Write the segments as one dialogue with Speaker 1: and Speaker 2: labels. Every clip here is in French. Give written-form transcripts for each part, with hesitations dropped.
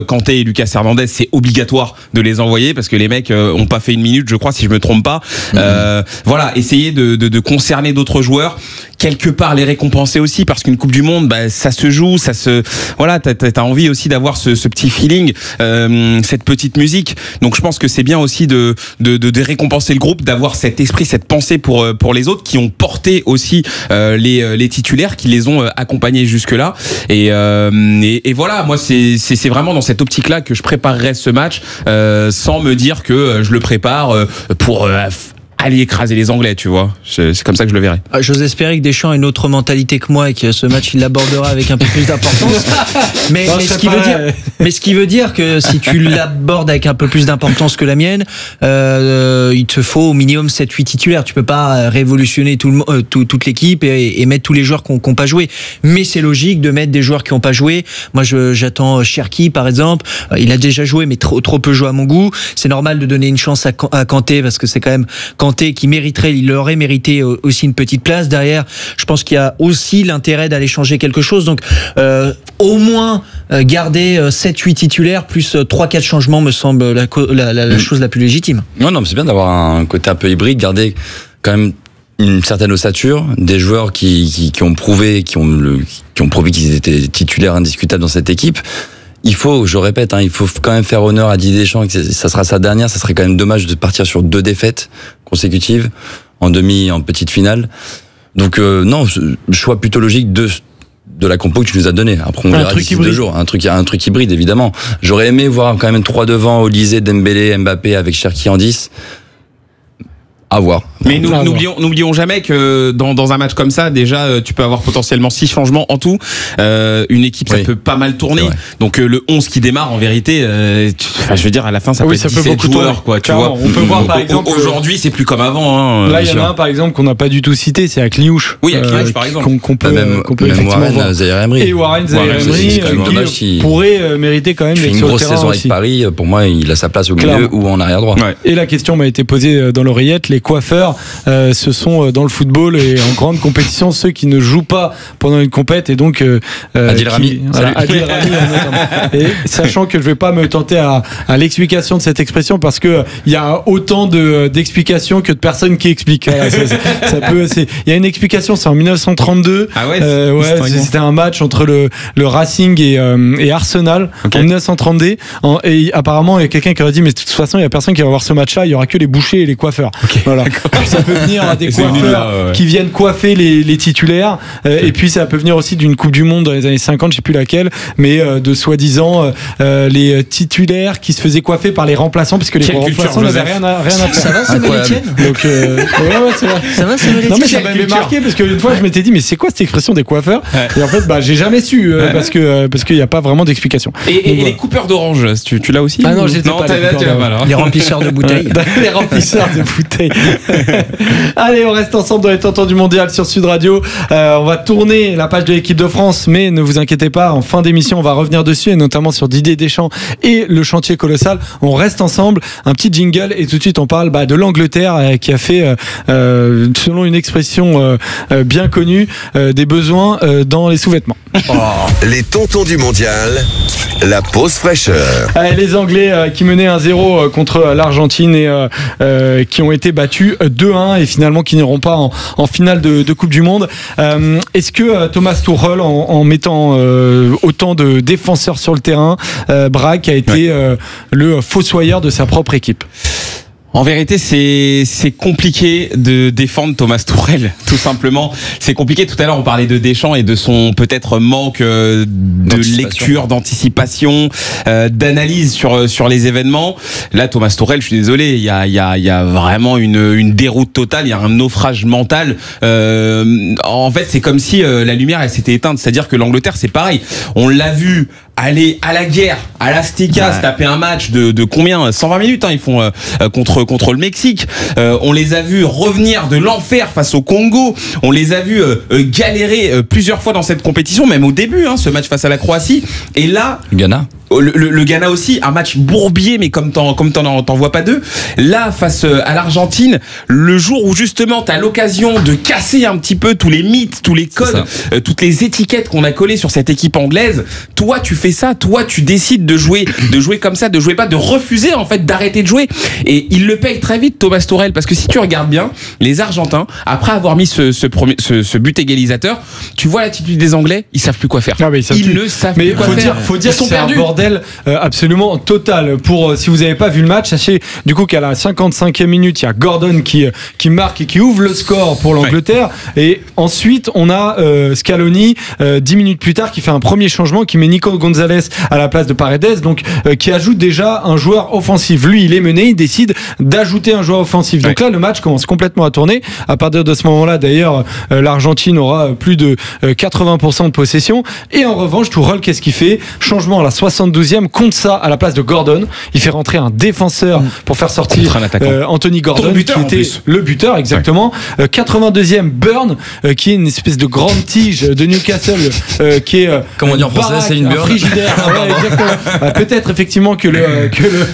Speaker 1: Kanté et Lucas Hernandez, c'est obligatoire de les envoyer parce que les mecs ont pas fait une minute, je crois, si je me trompe pas. Voilà, essayer de concerner d'autres joueurs, quelque part les récompenser aussi, parce qu'une Coupe du Monde, bah, ça se joue, voilà, t'as envie aussi d'avoir ce petit feeling, cette petite musique. Donc je pense que c'est bien aussi de récompenser le groupe, d'avoir cet esprit, cette pensée pour les autres qui ont porté aussi les titulaires, qui les ont accompagnés jusque là. Et voilà, moi c'est vraiment dans cette optique-là que je préparerais ce match, sans me dire que je le prépare pour aller écraser les Anglais, tu vois. C'est comme ça que je le verrai.
Speaker 2: J'ose espérer que Deschamps a une autre mentalité que moi et que ce match il l'abordera avec un peu plus d'importance. mais ce qui veut dire que si tu l'abordes avec un peu plus d'importance que la mienne, il te faut au minimum 7-8 titulaires. Tu peux pas révolutionner toute l'équipe et mettre tous les joueurs qui n'ont pas joué. Mais c'est logique de mettre des joueurs qui n'ont pas joué. Moi, j'attends Cherki, par exemple. Il a déjà joué, mais trop peu joué à mon goût. C'est normal de donner une chance à Kanté parce que c'est quand même Kanté qui il aurait mérité aussi une petite place derrière. Je pense qu'il y a aussi l'intérêt d'aller changer quelque chose. Donc au moins garder 7-8 titulaires plus 3-4 changements me semble la chose la plus légitime.
Speaker 3: Non, mais c'est bien d'avoir un côté un peu hybride, garder quand même une certaine ossature, des joueurs qui ont prouvé qu'ils étaient titulaires indiscutables dans cette équipe. Il faut, je répète, il faut quand même faire honneur à Didier Deschamps, que ça sera sa dernière. Ça serait quand même dommage de partir sur 2 défaites consécutives en petite finale. Donc non, choix plutôt logique de la compo que tu nous as donné. Après on verra d'ici 2 jours. Un truc hybride évidemment. J'aurais aimé voir quand même 3 devant, Olysée, Dembélé, Mbappé avec Cherki en 10. À voir.
Speaker 1: Mais n'oublions jamais que dans un match comme ça, déjà, tu peux avoir potentiellement 6 changements en tout. Une équipe, ça peut pas mal tourner. Donc le 11 qui démarre, en vérité, je veux dire, à la fin, ça peut être 17 joueurs, quoi. Tu vois.
Speaker 4: On peut voir par exemple.
Speaker 1: Aujourd'hui, c'est plus comme avant.
Speaker 4: Là, il y en a un par exemple qu'on n'a pas du tout cité, c'est Akliouche.
Speaker 1: Oui, Akliouche par exemple.
Speaker 4: Qu'on peut effectivement
Speaker 3: Warren
Speaker 4: voir.
Speaker 3: Zaïre-Emery.
Speaker 4: Et Warren Zaïre-Emery qui pourrait mériter quand même d'être sur le terrain.
Speaker 3: Une grosse saison avec Paris. Pour moi, il a sa place au milieu ou en arrière droit.
Speaker 4: Et la question m'a été posée dans l'oreillette, les coiffeurs. Ce sont dans le football et en grande compétition ceux qui ne jouent pas pendant une compète et donc
Speaker 3: Adil Rami,
Speaker 4: Adil Rami et sachant que je vais pas me tenter à l'explication de cette expression parce que il y a autant d'explications que de personnes qui expliquent. Voilà, il y a une explication, c'est en 1932.
Speaker 1: Ah ouais,
Speaker 4: c'était un match entre le Racing et Arsenal en 1932 et apparemment il y a quelqu'un qui aurait dit mais de toute façon il y a personne qui va voir ce match-là, il y aura que les bouchers et les coiffeurs. Voilà. Ça peut venir des coiffeurs qui viennent coiffer les titulaires et puis ça peut venir aussi d'une Coupe du Monde dans les années 50, je sais plus laquelle, mais de soi-disant les titulaires qui se faisaient coiffer par les remplaçants parce que les remplaçants n'avaient rien à faire.
Speaker 2: Ça va, Samuel Etienne?
Speaker 4: Donc c'est vrai.
Speaker 2: Ça va, Samuel Etienne?
Speaker 4: Non mais ça m'avait marqué parce qu'une fois je m'étais dit mais c'est quoi cette expression des coiffeurs? Et en fait j'ai jamais su parce qu'il n'y a pas vraiment d'explication.
Speaker 1: Et les coupeurs d'orange, tu l'as aussi?
Speaker 4: Ah non, j'étais pas
Speaker 2: les remplisseurs de bouteilles.
Speaker 4: Les remplisseurs de bouteilles. Allez, on reste ensemble dans les Tentants du Mondial sur Sud Radio. On va tourner la page de l'équipe de France, mais ne vous inquiétez pas, en fin d'émission, on va revenir dessus, et notamment sur Didier Deschamps et le chantier colossal. On reste ensemble, un petit jingle, et tout de suite on parle de l'Angleterre qui a fait, selon une expression bien connue, des besoins dans les sous-vêtements.
Speaker 5: Les Tontons du Mondial, la pause fraîcheur.
Speaker 4: Allez, les Anglais qui menaient 1-0 contre l'Argentine et qui ont été battus 2-1 et finalement qui n'iront pas en finale de Coupe du Monde. Est-ce que Thomas Tuchel, en mettant autant de défenseurs sur le terrain, Braque a été le fossoyeur de sa propre équipe?
Speaker 1: En vérité, c'est compliqué de défendre Thomas Tuchel, tout simplement. C'est compliqué. Tout à l'heure, on parlait de Deschamps et de son peut-être manque de lecture, d'anticipation, d'analyse sur les événements. Là, Thomas Tuchel, je suis désolé, il y a vraiment une déroute totale, il y a un naufrage mental. En fait, c'est comme si la lumière elle s'était éteinte. C'est-à-dire que l'Angleterre, c'est pareil. On l'a vu aller à la guerre, à l'Azteca, se taper un match de combien? 120 minutes, ils font contre le Mexique. On les a vus revenir de l'enfer face au Congo. On les a vus galérer plusieurs fois dans cette compétition, même au début, ce match face à la Croatie. Et là,
Speaker 3: Ghana.
Speaker 1: Le Ghana aussi, un match bourbier, mais comme t'en vois pas deux. Là, face à l'Argentine, le jour où justement t'as l'occasion de casser un petit peu tous les mythes, tous les codes, toutes les étiquettes qu'on a collées sur cette équipe anglaise, toi tu fais ça, toi tu décides de jouer comme ça, de jouer pas, de refuser en fait d'arrêter de jouer. Et il le paye très vite, Thomas Tuchel, parce que si tu regardes bien, les Argentins, après avoir mis ce but égalisateur, tu vois l'attitude des Anglais, ils savent plus quoi faire. Ils ne savent plus quoi faire.
Speaker 4: Faut dire que c'est un bordel absolument total. Pour si vous n'avez pas vu le match, sachez du coup qu'à la 55e minute, il y a Gordon qui marque et qui ouvre le score pour l'Angleterre. Ouais. Et ensuite, on a Scaloni 10 minutes plus tard qui fait un premier changement, qui met Nico Gonzalez à la place de Paredes, donc qui ajoute déjà un joueur offensif. Lui, il est mené, il décide d'ajouter un joueur offensif. Donc là, le match commence complètement à tourner. À partir de ce moment-là, d'ailleurs, l'Argentine aura plus de 80% de possession. Et en revanche, Tuchel, qu'est-ce qu'il fait? Changement à la 72e, compte ça à la place de Gordon. Il fait rentrer un défenseur pour faire sortir Anthony Gordon,
Speaker 1: buteur,
Speaker 4: qui était le buteur, exactement. 82e, Burn, qui est une espèce de grande tige de Newcastle, qui est
Speaker 3: comment dire en français, c'est une Burn.
Speaker 4: Peut-être effectivement que le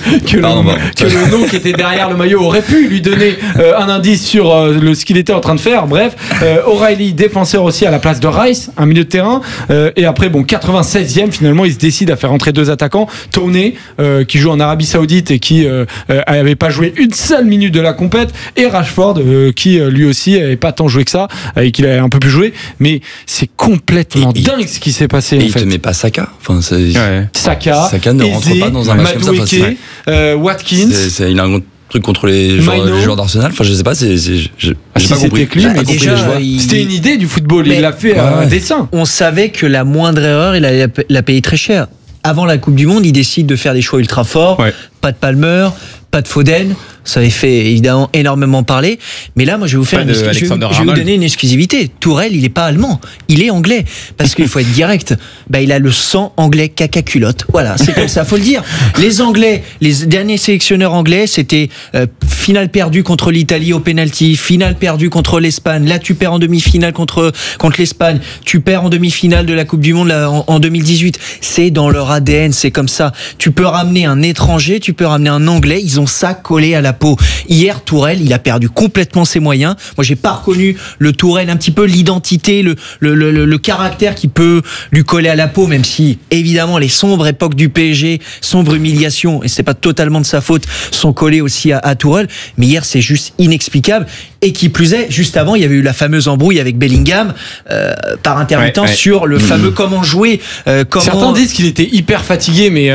Speaker 4: nom qui était derrière le maillot aurait pu lui donner un indice sur ce qu'il était en train de faire. Bref, O'Reilly, défenseur aussi à la place de Rice, un milieu de terrain. Et après, 96e, finalement, il se décide à faire entrer deux attaquants. Toney, qui joue en Arabie Saoudite et qui avait pas joué une seule minute de la compète, et Rashford, qui lui aussi avait pas tant joué que ça, et qu'il avait un peu plus joué. Mais c'est complètement dingue ce qui s'est passé.
Speaker 3: Et il te met pas Saka. Enfin, Saka
Speaker 4: Eze,
Speaker 3: ne rentre pas dans un match comme ça.
Speaker 4: Watkins.
Speaker 3: Il a un truc contre les joueurs d'Arsenal. Enfin, je sais pas. J'ai pas compris.
Speaker 4: C'était une idée du football. Il l'a fait à dessein.
Speaker 2: On savait que la moindre erreur, il l'a payé très cher. Avant la Coupe du Monde, il décide de faire des choix ultra forts. Pas de Palmer, pas de Foden. Ça avait fait évidemment énormément parler. Mais là, moi, je vais vous donner une exclusivité. Tuchel, il est pas allemand, il est anglais. Parce qu'il faut être direct. Il a le sang anglais caca culotte. Voilà, c'est comme ça, faut le dire. Les Anglais, les derniers sélectionneurs anglais, c'était finale perdue contre l'Italie au penalty, finale perdue contre l'Espagne. Là, tu perds en demi-finale contre l'Espagne. Tu perds en demi-finale de la Coupe du Monde là, en 2018. C'est dans leur ADN, c'est comme ça. Tu peux ramener un étranger, tu peux ramener un Anglais. Ils ont ça collé à la peau. Hier, Tuchel, il a perdu complètement ses moyens. Moi, j'ai pas reconnu le Tuchel, un petit peu l'identité, le caractère qui peut lui coller à la peau, même si, évidemment, les sombres époques du PSG, sombre humiliation, et c'est pas totalement de sa faute, sont collées aussi à Tuchel. Mais hier, c'est juste inexplicable. Et qui plus est, juste avant, il y avait eu la fameuse embrouille avec Bellingham par intermittence sur le fameux comment jouer.
Speaker 4: Certains disent qu'il était hyper fatigué, mais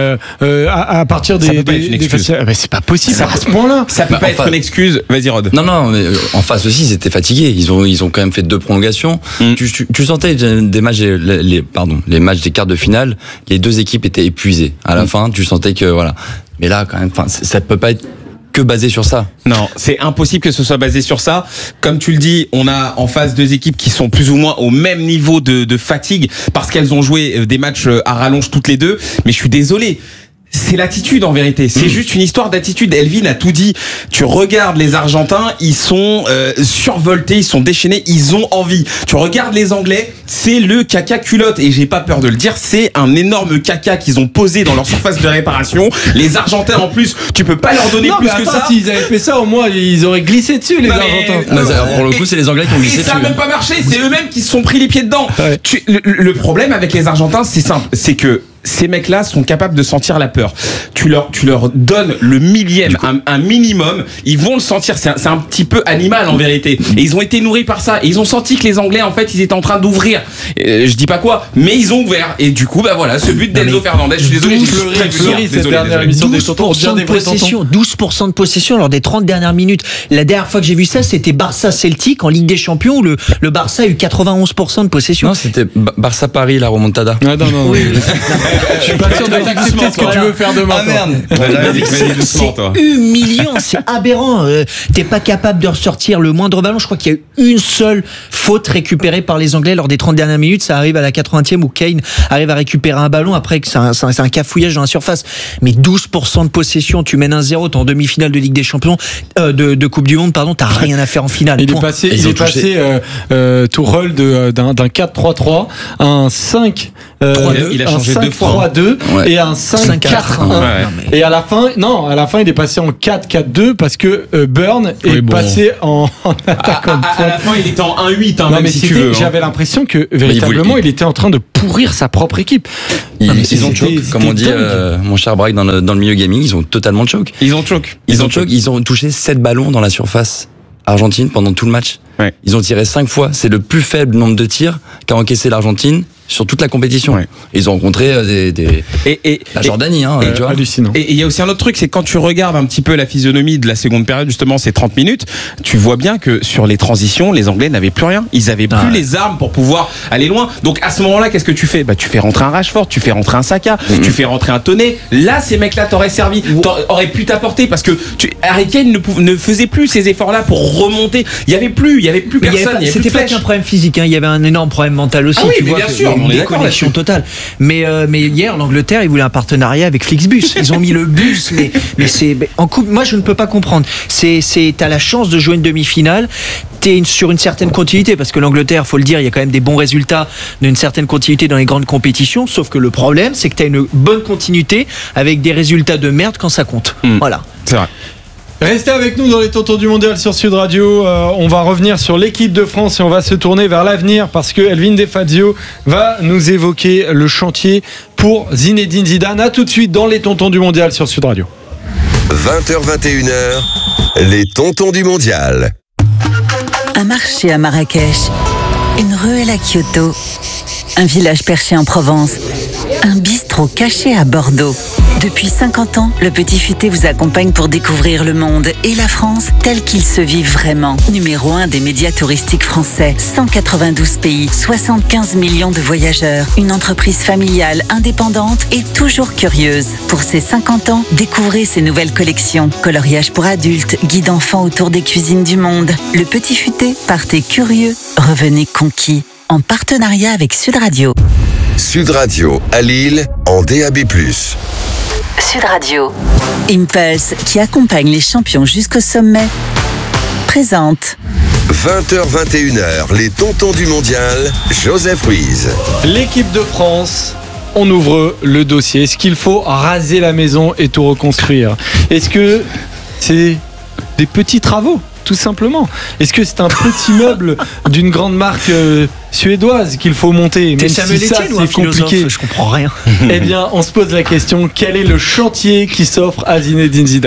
Speaker 4: à partir des c'est pas possible à ce point-là.
Speaker 1: Ça peut pas être une excuse. Vas-y, Rod.
Speaker 3: Non, mais en face aussi, ils étaient fatigués. Ils ont quand même fait 2 prolongations. Tu sentais des matchs, les matchs des quarts de finale, les deux équipes étaient épuisées. À la fin, tu sentais que voilà. Mais là, quand même, ça peut pas être que basé sur ça.
Speaker 1: Non, c'est impossible que ce soit basé sur ça. Comme tu le dis, on a en face 2 équipes qui sont plus ou moins au même niveau de fatigue parce qu'elles ont joué des matchs à rallonge toutes les deux. Mais je suis désolé. C'est l'attitude en vérité, c'est juste une histoire d'attitude. Elvin a tout dit. Tu regardes les Argentins, ils sont survoltés, ils sont déchaînés, ils ont envie. Tu regardes les Anglais, c'est le caca culotte, et j'ai pas peur de le dire, c'est un énorme caca qu'ils ont posé dans leur surface de réparation. Les Argentins en plus, tu peux pas leur donner plus que ça.
Speaker 4: S'ils avaient fait ça, au moins ils auraient glissé dessus, les Argentins.
Speaker 3: Pour le coup, c'est les Anglais qui ont glissé dessus.
Speaker 1: Ça a même pas marché, c'est eux-mêmes qui se sont pris les pieds dedans. Le problème avec les Argentins, c'est simple, c'est que ces mecs-là sont capables de sentir la peur. Tu leur donnes le millième, un minimum, ils vont le sentir. C'est un petit peu animal en vérité. Et ils ont été nourris par ça. Et ils ont senti que les Anglais, en fait, ils étaient en train d'ouvrir. Je dis pas quoi, mais ils ont ouvert. Et du coup, voilà, ce but d'Enzo Fernandez. Je suis désolé, j'ai pleuré
Speaker 4: cette dernière émission des tontons.
Speaker 2: 12% de possession lors des 30 dernières minutes. La dernière fois que j'ai vu ça, c'était Barça-Celtic en Ligue des Champions où le Barça a eu 91% de possession.
Speaker 3: Non, c'était Barça-Paris, la remontada.
Speaker 4: Non. Je suis pas sûr d'accepter ce que tu veux faire demain.
Speaker 3: Ah merde.
Speaker 2: C'est humiliant, c'est aberrant. T'es pas capable de ressortir le moindre ballon. Je crois qu'il y a eu une seule faute récupérée par les Anglais lors des 30 dernières minutes. Ça arrive à la 80e où Kane arrive à récupérer un ballon après que c'est un cafouillage dans la surface. Mais 12% de possession, tu mènes 1-0, t'es en demi-finale de Ligue des Champions, de Coupe du Monde, pardon, t'as rien à faire en finale.
Speaker 4: Il est passé Tuchel d'un 4-3-3 à un 5-2-2
Speaker 1: Il a changé 2 fois.
Speaker 4: 5-3-2 et un 5-4-1.
Speaker 1: Ouais.
Speaker 4: Et à la fin, il est passé en 4-4-2 parce que Burn est passé en attaquant de pointe.
Speaker 1: À la fin, il était en 1-8,
Speaker 4: non,
Speaker 1: même
Speaker 4: mais
Speaker 1: si tu veux.
Speaker 4: j'avais l'impression que véritablement, il était en train de pourrir sa propre équipe.
Speaker 3: Ils ont choke, comme on dit, mon cher Braque, dans le milieu gaming, ils ont totalement choke.
Speaker 1: Ils ont choke.
Speaker 3: Ils ont touché 7 ballons dans la surface argentine pendant tout le match.
Speaker 1: Ouais.
Speaker 3: Ils ont tiré 5 fois. C'est le plus faible nombre de tirs qu'a encaissé l'Argentine sur toute la compétition.
Speaker 1: Ouais.
Speaker 3: Ils ont rencontré la Jordanie, tu vois.
Speaker 4: Hallucinant.
Speaker 1: Et il y a aussi un autre truc, c'est quand tu regardes un petit peu la physionomie de la seconde période, justement ces 30 minutes, tu vois bien que sur les transitions, les Anglais n'avaient plus rien. Ils avaient plus les armes pour pouvoir aller loin. Donc à ce moment-là, qu'est-ce que tu fais ? Tu fais rentrer un Rashford, tu fais rentrer un Saka, tu fais rentrer un Toné. Là, ces mecs-là t'auraient servi, auraient pu t'apporter parce que Harry Kane ne faisait plus ces efforts-là pour remonter. Il y avait plus personne.
Speaker 2: C'était pas qu'un problème physique, il y avait un énorme problème mental aussi.
Speaker 1: Oui,
Speaker 2: tu
Speaker 1: mais
Speaker 2: vois,
Speaker 1: bien sûr,
Speaker 2: une déconnexion totale. Mais hier, l'Angleterre, ils voulaient un partenariat avec Flixbus. Ils ont mis le bus, mais c'est en coupe. Moi, je ne peux pas comprendre. T'as la chance de jouer une demi-finale. T'es sur une certaine continuité parce que l'Angleterre, faut le dire, il y a quand même des bons résultats d'une certaine continuité dans les grandes compétitions. Sauf que le problème, c'est que t'as une bonne continuité avec des résultats de merde quand ça compte. Voilà.
Speaker 1: C'est vrai.
Speaker 4: Restez avec nous dans les Tontons du Mondial sur Sud Radio. On va revenir sur l'équipe de France et on va se tourner vers l'avenir parce que Elvin Defazio va nous évoquer le chantier pour Zinedine Zidane. À tout de suite dans les Tontons du Mondial sur Sud Radio.
Speaker 5: 20h-21h, les Tontons du Mondial.
Speaker 6: Un marché à Marrakech, une ruelle à Kyoto, un village perché en Provence, un bistrot caché à Bordeaux. Depuis 50 ans, le Petit Futé vous accompagne pour découvrir le monde et la France tel qu'il se vit vraiment. Numéro 1 des médias touristiques français, 192 pays, 75 millions de voyageurs. Une entreprise familiale, indépendante et toujours curieuse. Pour ses 50 ans, découvrez ses nouvelles collections. Coloriage pour adultes, guide enfants autour des cuisines du monde. Le Petit Futé, partez curieux, revenez conquis. En partenariat avec Sud Radio.
Speaker 5: Sud Radio à Lille en DAB+.
Speaker 6: Sud Radio. Impulse, qui accompagne les champions jusqu'au sommet, présente
Speaker 5: 20h-21h, les Tontons du Mondial, Joseph Ruiz.
Speaker 4: L'équipe de France, on ouvre le dossier. Est-ce qu'il faut raser la maison et tout reconstruire ? Est-ce que c'est des petits travaux ? Tout simplement. Est-ce que c'est un petit meuble d'une grande marque suédoise qu'il faut monter ?
Speaker 2: T'es Samuel Etienne ou un philosophe ? Je comprends rien.
Speaker 4: Eh bien, on se pose la question, quel est le chantier qui s'offre à Zinedine Zidane ?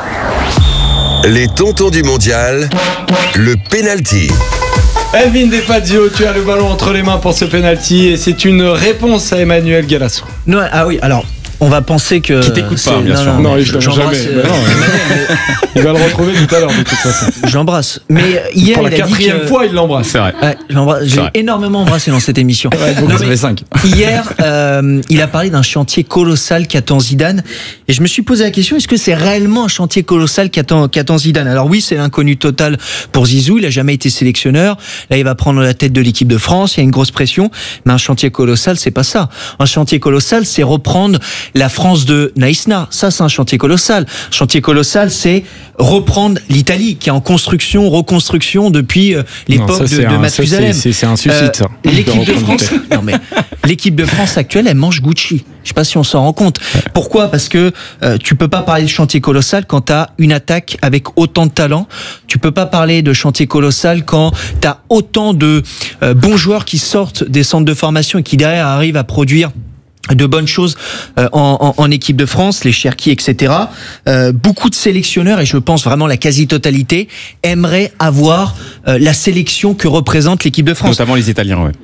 Speaker 5: Les Tontons du Mondial, le penalty.
Speaker 4: Elvin Defazio, tu as le ballon entre les mains pour ce penalty et c'est une réponse à Emmanuel Galasso.
Speaker 2: Non, oui, alors... On va penser que.
Speaker 1: Qui t'écoute pas, bien sûr.
Speaker 4: Non, je l'embrasse jamais. Il va le retrouver tout à l'heure, de toute façon.
Speaker 2: J'embrasse. Mais hier,
Speaker 4: pour la quatrième fois, il l'embrasse.
Speaker 1: C'est vrai.
Speaker 2: Ouais, j'ai énormément embrassé dans cette émission.
Speaker 3: Donc ça fait 5.
Speaker 2: Hier, il a parlé d'un chantier colossal qu'attend Zidane. Et je me suis posé la question, est-ce que c'est réellement un chantier colossal qu'attend Zidane ? Alors oui, c'est l'inconnu total pour Zizou. Il a jamais été sélectionneur. Là, il va prendre la tête de l'équipe de France. Il y a une grosse pression. Mais un chantier colossal, c'est pas ça. Un chantier colossal, c'est reprendre la France de Naïsna. Ça, c'est un chantier colossal. Un chantier colossal, c'est reprendre l'Italie, qui est en construction, reconstruction depuis l'époque de Mathusalem.
Speaker 4: C'est un suicide, ça.
Speaker 2: L'équipe de France, l'équipe de France actuelle, elle mange Gucci. Je sais pas si on s'en rend compte. Pourquoi ? Parce que tu peux pas parler de chantier colossal quand tu as une attaque avec autant de talent. Tu peux pas parler de chantier colossal quand tu as autant de bons joueurs qui sortent des centres de formation et qui derrière arrivent à produire de bonnes choses en équipe de France, les Cherki, etc. Beaucoup de sélectionneurs, et je pense vraiment la quasi-totalité, aimeraient avoir la sélection que représente l'équipe de France.
Speaker 1: Notamment les Italiens, ouais.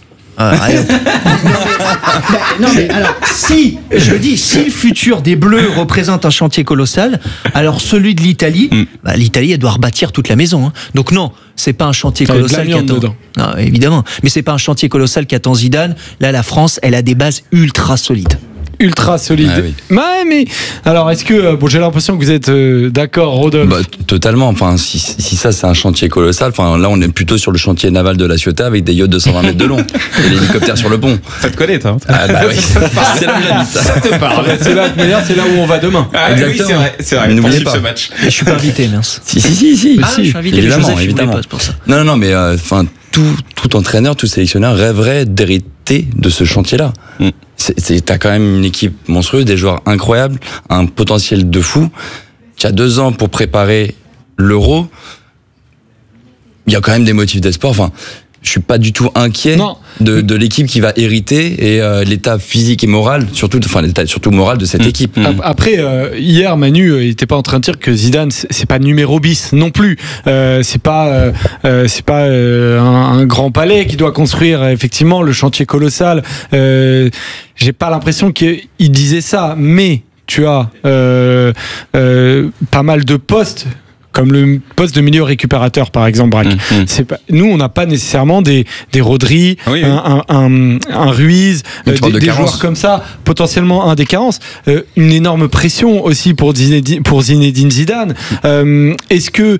Speaker 2: Non mais alors si le futur des Bleus représente un chantier colossal, alors celui de l'Italie, l'Italie elle doit rebâtir toute la maison. Donc non, c'est pas un chantier colossal qui attend. Non, évidemment, mais c'est pas un chantier colossal qui attend Zidane. Là, la France, elle a des bases ultra solides.
Speaker 4: Ultra solide.
Speaker 3: Ah oui.
Speaker 4: Ouais, mais alors est-ce que j'ai l'impression que vous êtes d'accord, Rodolphe ?
Speaker 3: Totalement. Enfin, si ça c'est un chantier colossal. Enfin, là on est plutôt sur le chantier naval de la Ciotat avec des yachts de 120 mètres de long et l'hélicoptère sur le pont.
Speaker 1: Ça te connaît, toi.
Speaker 3: Ah bah oui. C'est là où j'habite.
Speaker 1: Ça te parle.
Speaker 4: C'est là où on va demain.
Speaker 1: Ah,
Speaker 3: exactement.
Speaker 1: Oui, c'est vrai.
Speaker 3: N'oubliez
Speaker 1: pas
Speaker 3: pas
Speaker 1: ce match.
Speaker 2: Et je suis pas invité, mince.
Speaker 3: Si.
Speaker 2: Je suis invité,
Speaker 3: évidemment,
Speaker 2: Joseph,
Speaker 3: évidemment.
Speaker 2: pas, c'est pour ça.
Speaker 3: Non, mais enfin tout entraîneur, tout sélectionneur rêverait hérité de ce chantier-là. T'as quand même une équipe monstrueuse, des joueurs incroyables, un potentiel de fou. Tu as 2 ans pour préparer l'Euro. Il y a quand même des motifs d'espoir. Enfin, je suis pas du tout inquiet de l'équipe qui va hériter et l'état physique et moral, l'état surtout moral de cette équipe.
Speaker 4: Après, hier, Manu, il était pas en train de dire que Zidane, c'est pas numéro bis non plus. C'est pas un grand palais qui doit construire effectivement le chantier colossal. J'ai pas l'impression qu'il disait ça, mais tu as pas mal de postes, comme le poste de milieu récupérateur, par exemple, Braque. Nous, on n'a pas nécessairement des Rodri, un Ruiz, des joueurs comme ça, potentiellement un des carences. Une énorme pression aussi pour Zinedine Zidane. Est-ce que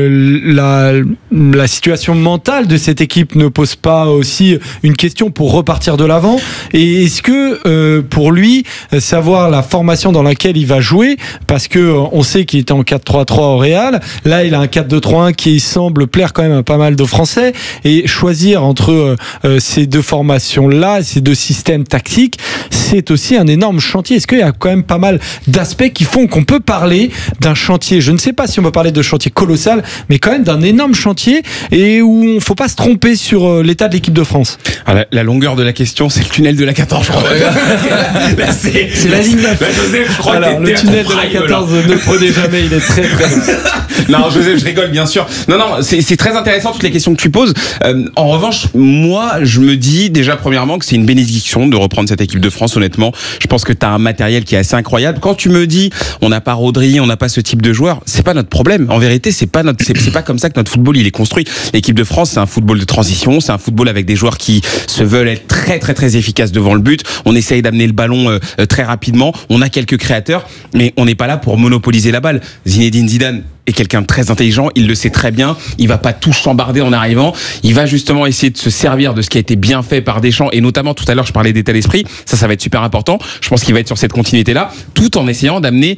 Speaker 4: la situation mentale de cette équipe ne pose pas aussi une question pour repartir de l'avant? Et est-ce que pour lui, savoir la formation dans laquelle il va jouer, parce que on sait qu'il était en 4-3-3 au Real, là il a un 4-2-3-1 qui semble plaire quand même à pas mal de Français, et choisir entre ces deux formations-là, ces deux systèmes tactiques, c'est aussi un énorme chantier. Est-ce qu'il y a quand même pas mal d'aspects qui font qu'on peut parler d'un chantier, je ne sais pas si on peut parler de chantier colossal, mais quand même d'un énorme chantier, et où il ne faut pas se tromper sur l'état de l'équipe de France?
Speaker 1: Alors, la longueur de la question, c'est le tunnel de la 14, je crois. Là, c'est
Speaker 2: la ligne 9.
Speaker 1: Là, Joseph, je crois que
Speaker 4: le tunnel de la 14, ne le prenez jamais, il est très
Speaker 1: Non, Joseph, je rigole, bien sûr. Non, c'est très intéressant toutes les questions que tu poses. En revanche, moi, je me dis déjà premièrement que c'est une bénédiction de reprendre cette équipe de France. Honnêtement, je pense que tu as un matériel qui est assez incroyable. Quand tu me dis on n'a pas Rodri, on n'a pas ce type de joueur, c'est pas notre problème. En vérité, c'est pas comme ça que notre football il est construit. L'équipe de France, c'est un football de transition, c'est un football avec des joueurs qui se veulent être très très très efficaces devant le but. On essaye d'amener le ballon très rapidement. On a quelques créateurs, mais on n'est pas là pour monopoliser la balle. Zinedine Zidane est quelqu'un de très intelligent, il le sait très bien, il va pas tout chambarder en arrivant, il va justement essayer de se servir de ce qui a été bien fait par Deschamps, et notamment tout à l'heure je parlais d'état d'esprit, ça va être super important, je pense qu'il va être sur cette continuité-là, tout en essayant d'amener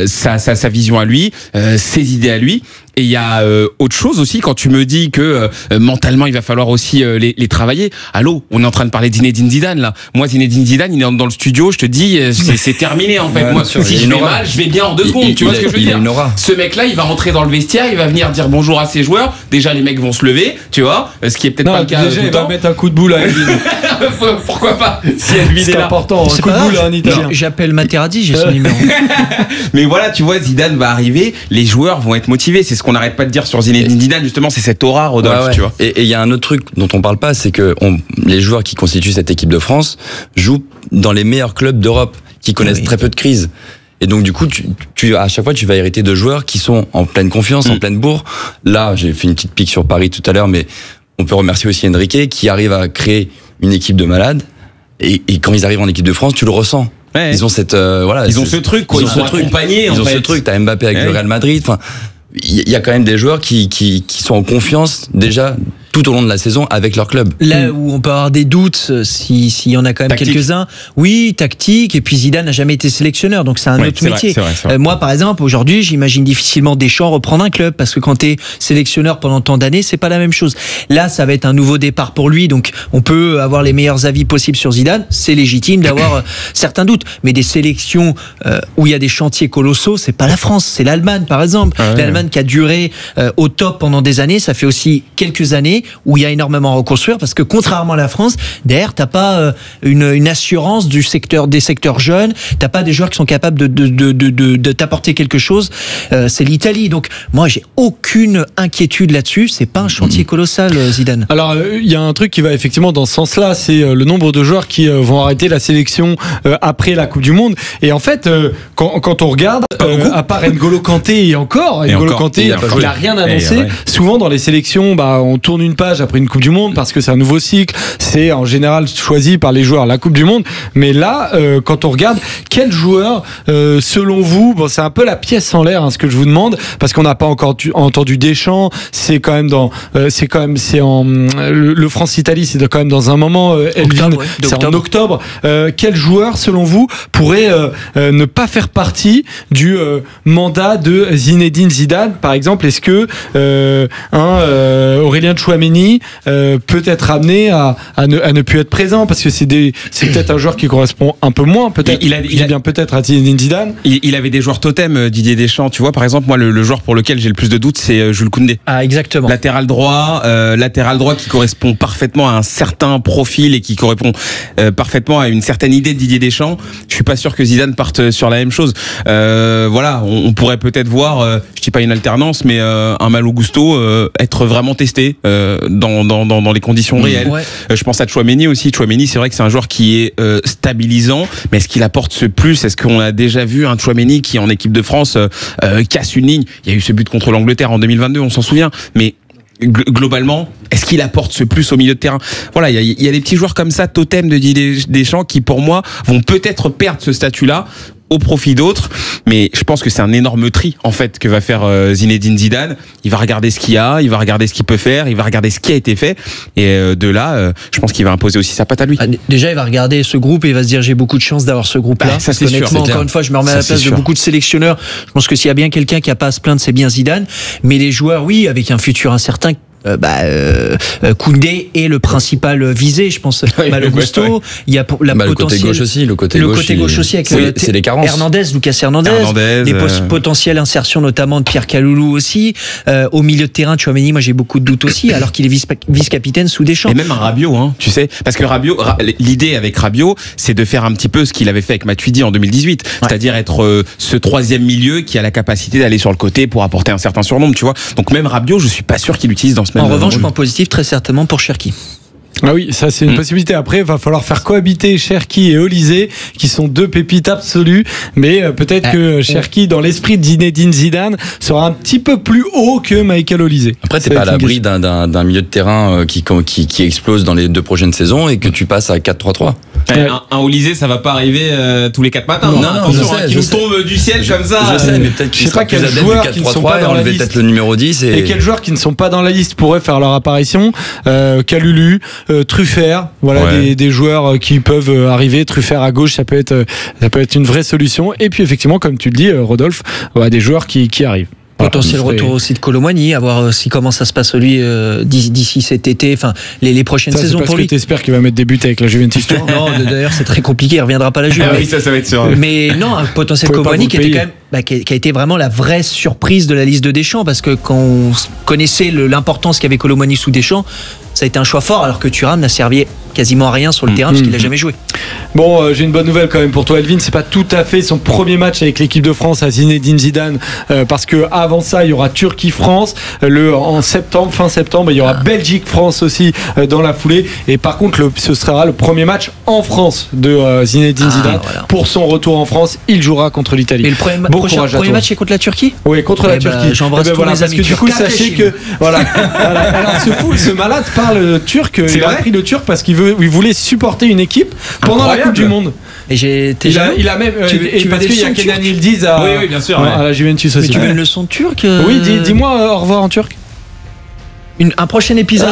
Speaker 1: sa vision à lui, ses idées à lui. Et il y a autre chose aussi, quand tu me dis que mentalement il va falloir aussi les travailler. Allô, on est en train de parler de Zinedine Zidane là. Moi Zinedine Zidane, il est dans le studio, je te dis c'est terminé en fait.
Speaker 3: Ouais,
Speaker 1: moi si je vais mal, je vais bien en 2 secondes, tu vois ce que je veux dire. Ce mec là, il va rentrer dans le vestiaire, il va venir dire bonjour à ses joueurs. Déjà les mecs vont se lever, tu vois, ce qui est peut-être pas le cas.
Speaker 4: Déjà il va mettre un coup de boule à Elvin.
Speaker 1: Pourquoi pas, si Elvin est là.
Speaker 4: Important, un coup de boule à un Italien.
Speaker 2: J'appelle Materazzi, j'ai son numéro.
Speaker 1: Mais voilà, tu vois, Zidane va arriver, les joueurs vont être motivés, c'est ce qu'on n'arrête pas de dire sur Zinedine Zidane, justement, c'est cette aura, Rodolphe, tu vois.
Speaker 3: Et il y a un autre truc dont on parle pas, c'est que les joueurs qui constituent cette équipe de France jouent dans les meilleurs clubs d'Europe, qui connaissent très peu de crises. Et donc du coup, à chaque fois, tu vas hériter de joueurs qui sont en pleine confiance, en pleine bourre. Là, j'ai fait une petite pique sur Paris tout à l'heure, mais on peut remercier aussi Enrique, qui arrive à créer une équipe de malades. Et quand ils arrivent en équipe de France, tu le ressens. Ouais. Ils ont cette
Speaker 1: ils ont ce truc, quoi. Ils sont accompagnés.
Speaker 3: Ils ont ce truc. T'as Mbappé avec le Real Madrid. Enfin, il y a quand même des joueurs qui sont en confiance déjà tout au long de la saison avec leur club.
Speaker 2: Là où on peut avoir des doutes, s'il y en a quand même tactique. Quelques-uns, oui, tactique, et puis Zidane n'a jamais été sélectionneur, donc c'est un autre métier. C'est vrai. Moi, par exemple, aujourd'hui, j'imagine difficilement Deschamps reprendre un club, parce que quand t'es sélectionneur pendant tant d'années, c'est pas la même chose. Là, ça va être un nouveau départ pour lui, donc on peut avoir les meilleurs avis possibles sur Zidane, c'est légitime d'avoir certains doutes, mais des sélections où il y a des chantiers colossaux, c'est pas la France, c'est l'Allemagne, par exemple. L'Allemagne qui a duré au top pendant des années, ça fait aussi quelques années où il y a énormément à reconstruire, parce que contrairement à la France, derrière t'as pas une assurance des secteurs jeunes, t'as pas des joueurs qui sont capables de t'apporter quelque chose. C'est l'Italie, donc moi j'ai aucune inquiétude là-dessus. C'est pas un chantier colossal, Zidane.
Speaker 4: Alors il y a un truc qui va effectivement dans ce sens-là, c'est le nombre de joueurs qui vont arrêter la sélection après la Coupe du Monde. Et en fait, quand on regarde, à part N'Golo Kanté, N'Golo Kanté, il a rien annoncé. Souvent dans les sélections, on tourne une page après une Coupe du Monde parce que c'est un nouveau cycle, c'est en général choisi par les joueurs la Coupe du Monde. Mais là, quand on regarde, quel joueur, selon vous, c'est un peu la pièce en l'air, ce que je vous demande, parce qu'on n'a pas encore entendu Deschamps. C'est quand même le France-Italie, c'est quand même dans un moment. Elvin, c'est en octobre. Quel joueur, selon vous, pourrait ne pas faire partie du mandat de Zinedine Zidane, par exemple? Est-ce que Aurélien Tchouameni Tchouaméni peut être amené à ne plus être présent parce que c'est peut-être un joueur qui correspond un peu moins, peut-être. Il a bien peut-être à Zinedine Zidane.
Speaker 1: Il avait des joueurs totems, Didier Deschamps. Tu vois, par exemple, moi, le joueur pour lequel j'ai le plus de doutes, c'est Jules Koundé.
Speaker 2: Ah, exactement.
Speaker 1: Latéral droit qui correspond parfaitement à un certain profil et qui correspond parfaitement à une certaine idée de Didier Deschamps. Je suis pas sûr que Zidane parte sur la même chose. Voilà, on pourrait peut-être voir, je dis pas une alternance, mais un Malo Gusto être vraiment testé dans les conditions réelles. Ouais. Je pense à Tchouaméni aussi. Tchouaméni, c'est vrai que c'est un joueur qui est stabilisant, mais est-ce qu'il apporte ce plus? Est-ce qu'on a déjà vu un Tchouaméni qui en équipe de France casse une ligne? Il y a eu ce but contre l'Angleterre en 2022, on s'en souvient, mais globalement, est-ce qu'il apporte ce plus au milieu de terrain? Voilà, il y a des petits joueurs comme ça, totems de Didier Deschamps, qui pour moi vont peut-être perdre ce statut-là au profit d'autres, mais je pense que c'est un énorme tri en fait que va faire Zinedine Zidane. Il va regarder ce qu'il y a, il va regarder ce qu'il peut faire, il va regarder ce qui a été fait, et de là, je pense qu'il va imposer aussi sa patte à lui.
Speaker 2: Déjà, il va regarder ce groupe et il va se dire j'ai beaucoup de chance d'avoir ce groupe-là.
Speaker 1: Ça, c'est
Speaker 2: honnêtement,
Speaker 1: sûr,
Speaker 2: encore une fois, je me remets à la place de beaucoup de sélectionneurs. Je pense que s'il y a bien quelqu'un qui a pas à se plaindre, c'est bien Zidane. Mais les joueurs, oui, avec un futur incertain. Koundé est le principal visé, je pense. Malo Gusto, il y a pour la
Speaker 3: le côté gauche aussi, le côté gauche aussi avec c'est les carences.
Speaker 2: Lucas Hernandez, des potentielles insertions notamment de Pierre Kaloulou aussi. Au milieu de terrain, Tchouaméni, moi j'ai beaucoup de doutes aussi, alors qu'il est vice-capitaine sous Deschamps.
Speaker 1: Et même un Rabiot, hein, tu sais, parce que l'idée avec Rabiot, c'est de faire un petit peu ce qu'il avait fait avec Matuidi en 2018, c'est-à-dire être ce troisième milieu qui a la capacité d'aller sur le côté pour apporter un certain surnombre, tu vois. Donc même Rabiot, je suis pas sûr qu'il l'utilise dans ce même.
Speaker 2: En revanche, point positif très certainement pour Cherki.
Speaker 4: Ah oui, ça c'est une possibilité. Après, il va falloir faire cohabiter Cherki et Olysée, qui sont deux pépites absolues. Mais peut-être que Cherki, dans l'esprit de Zinedine Zidane, sera un petit peu plus haut que Michael Olysée.
Speaker 3: Après, t'es pas à l'abri d'un milieu de terrain qui explose dans les 2 prochaines saisons et que tu passes à 4-3-3.
Speaker 1: Un Olysée, ça va pas arriver tous les 4 matins.
Speaker 3: Non,
Speaker 1: attention, qui nous tombe du ciel comme ça.
Speaker 3: Je sais, mais peut-être qu'il sera plus adepte du 4-3-3 et enlever peut-être le numéro 10.
Speaker 4: Et quels joueurs qui ne sont pas dans la liste pourraient faire leur apparition? Kalulu, Truffert, voilà, des joueurs qui peuvent arriver. Truffert à gauche, ça peut être une vraie solution. Et puis effectivement, comme tu le dis, Rodolphe, des joueurs qui arrivent.
Speaker 2: Potentiel retour aussi de Kolo Muani, à voir si comment ça se passe lui d'ici cet été, enfin les prochaines saisons pour lui.
Speaker 4: Que t'espères qu'il va mettre des buts avec la Juventus.
Speaker 2: Non, d'ailleurs c'est très compliqué, il reviendra pas à la Juve.
Speaker 1: Oui, ça va être sûr.
Speaker 2: Mais non, un potentiel Kolo Muani qui était quand même qui a été vraiment la vraie surprise de la liste de Deschamps, parce que quand on connaissait l'importance qu'avait Kolo Muani sous Deschamps, ça a été un choix fort, alors que Thuram n'a servi quasiment à rien sur le terrain parce qu'il n'a jamais joué.
Speaker 4: Bon, j'ai une bonne nouvelle quand même pour toi, Elvin. C'est pas tout à fait son premier match avec l'équipe de France à Zinedine Zidane, parce que avant ça, il y aura Turquie-France en septembre, fin septembre. Il y aura Belgique-France aussi dans la foulée. Et par contre, ce sera le premier match en France de Zinedine Zidane. Voilà. Pour son retour en France, il jouera contre l'Italie.
Speaker 2: Et le premier match est contre la Turquie?
Speaker 4: Oui, contre la Turquie.
Speaker 2: J'embrasse tous mes amis.
Speaker 4: Parce que du coup, sachez que alors ce malade parle turc. Il a appris le turc parce qu'il voulait supporter une équipe pendant la Coupe du Monde.
Speaker 2: Et il
Speaker 4: a même parce qu'il y a Kenan Yildiz à la Juventus aussi.
Speaker 2: Mais tu veux une leçon de turc?
Speaker 4: Oui, dis-moi au revoir en turc.
Speaker 2: Un prochain épisode.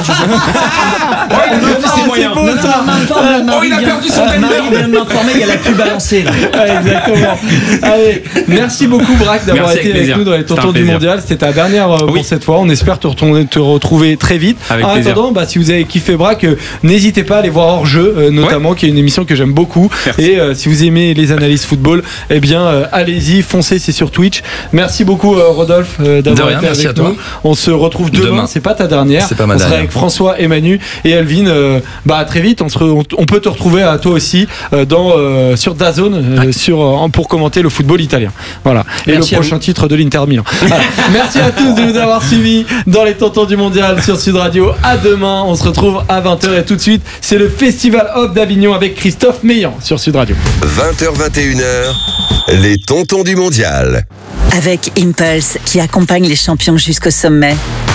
Speaker 1: C'est moyen.
Speaker 2: Il a perdu son Marie vient de m'informer, il y a la pub balancée.
Speaker 4: Exactement. Allez, merci beaucoup Braque d'avoir été avec nous dans les Tontons du Mondial. C'était ta dernière pour cette fois. On espère te retrouver très vite. En attendant, si vous avez kiffé Braque, n'hésitez pas à aller voir Hors Jeu, notamment, qui est une émission que j'aime beaucoup. Et si vous aimez les analyses football, eh bien allez-y, foncez, c'est sur Twitch. Merci beaucoup Rodolphe d'avoir été avec nous. On se retrouve demain. C'est pas ta dernière. On sera avec François et Manu et Elvin. À très vite. On peut te retrouver à toi aussi sur DAZN pour commenter le football italien. Voilà. Merci et le prochain titre de l'Inter Milan. Voilà. Merci à tous de nous avoir suivis dans les Tontons du Mondial sur Sud Radio. À demain. On se retrouve à 20h et tout de suite, c'est le Festival Off d'Avignon avec Christophe Meillan sur Sud Radio.
Speaker 5: 20h-21h, les Tontons du Mondial.
Speaker 6: Avec Impulse qui accompagne les champions jusqu'au sommet.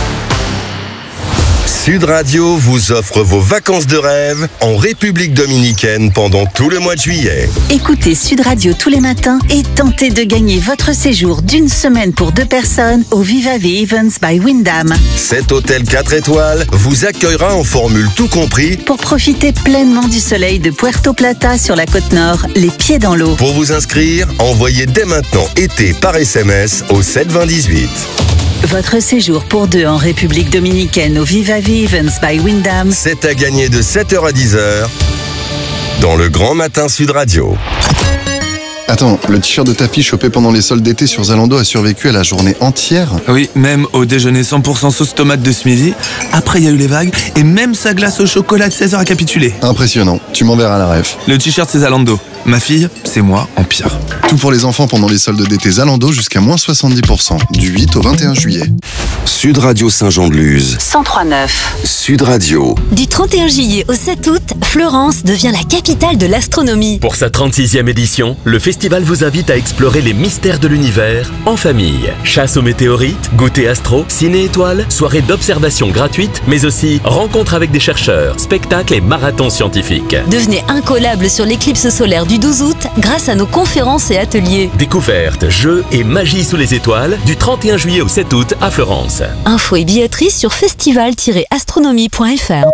Speaker 5: Sud Radio vous offre vos vacances de rêve en République Dominicaine pendant tout le mois de juillet.
Speaker 6: Écoutez Sud Radio tous les matins et tentez de gagner votre séjour d'une semaine pour 2 personnes au Viva Events by Wyndham.
Speaker 5: Cet hôtel 4 étoiles vous accueillera en formule tout compris
Speaker 6: pour profiter pleinement du soleil de Puerto Plata sur la côte nord, les pieds dans l'eau.
Speaker 5: Pour vous inscrire, envoyez dès maintenant été par SMS au 7 20 18.
Speaker 6: Votre séjour pour 2 en République Dominicaine au Viva Vivens by Wyndham.
Speaker 5: C'est à gagner de 7h à 10h dans le Grand Matin Sud Radio.
Speaker 7: Attends, le t-shirt de ta fille chopé pendant les soldes d'été sur Zalando a survécu à la journée entière?
Speaker 8: Oui, même au déjeuner 100% sauce tomate de ce midi. Après, il y a eu les vagues et même sa glace au chocolat de 16h a capitulé.
Speaker 7: Impressionnant, tu m'enverras la ref.
Speaker 8: Le t-shirt, c'est Zalando. Ma fille, c'est moi en pire.
Speaker 7: Tout pour les enfants pendant les soldes d'été Zalando jusqu'à moins 70%, du 8 au 21 juillet.
Speaker 5: Sud Radio Saint-Jean-de-Luz.
Speaker 6: 103.9.
Speaker 5: Sud Radio.
Speaker 9: Du 31 juillet au 7 août, Florence devient la capitale de l'astronomie.
Speaker 10: Pour sa 36e édition, le festival vous invite à explorer les mystères de l'univers en famille. Chasse aux météorites, goûter astro, ciné-étoiles, soirée d'observation gratuite, mais aussi rencontres avec des chercheurs, spectacles et marathons scientifiques.
Speaker 9: Devenez incollable sur l'éclipse solaire du 12 août grâce à nos conférences et ateliers.
Speaker 10: Découvertes, jeux et magie sous les étoiles du 31 juillet au 7 août à Florence.
Speaker 9: Infos et billetterie sur festival-astronomie.fr.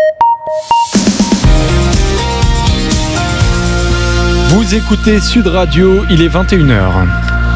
Speaker 4: Vous écoutez Sud Radio, il est 21h.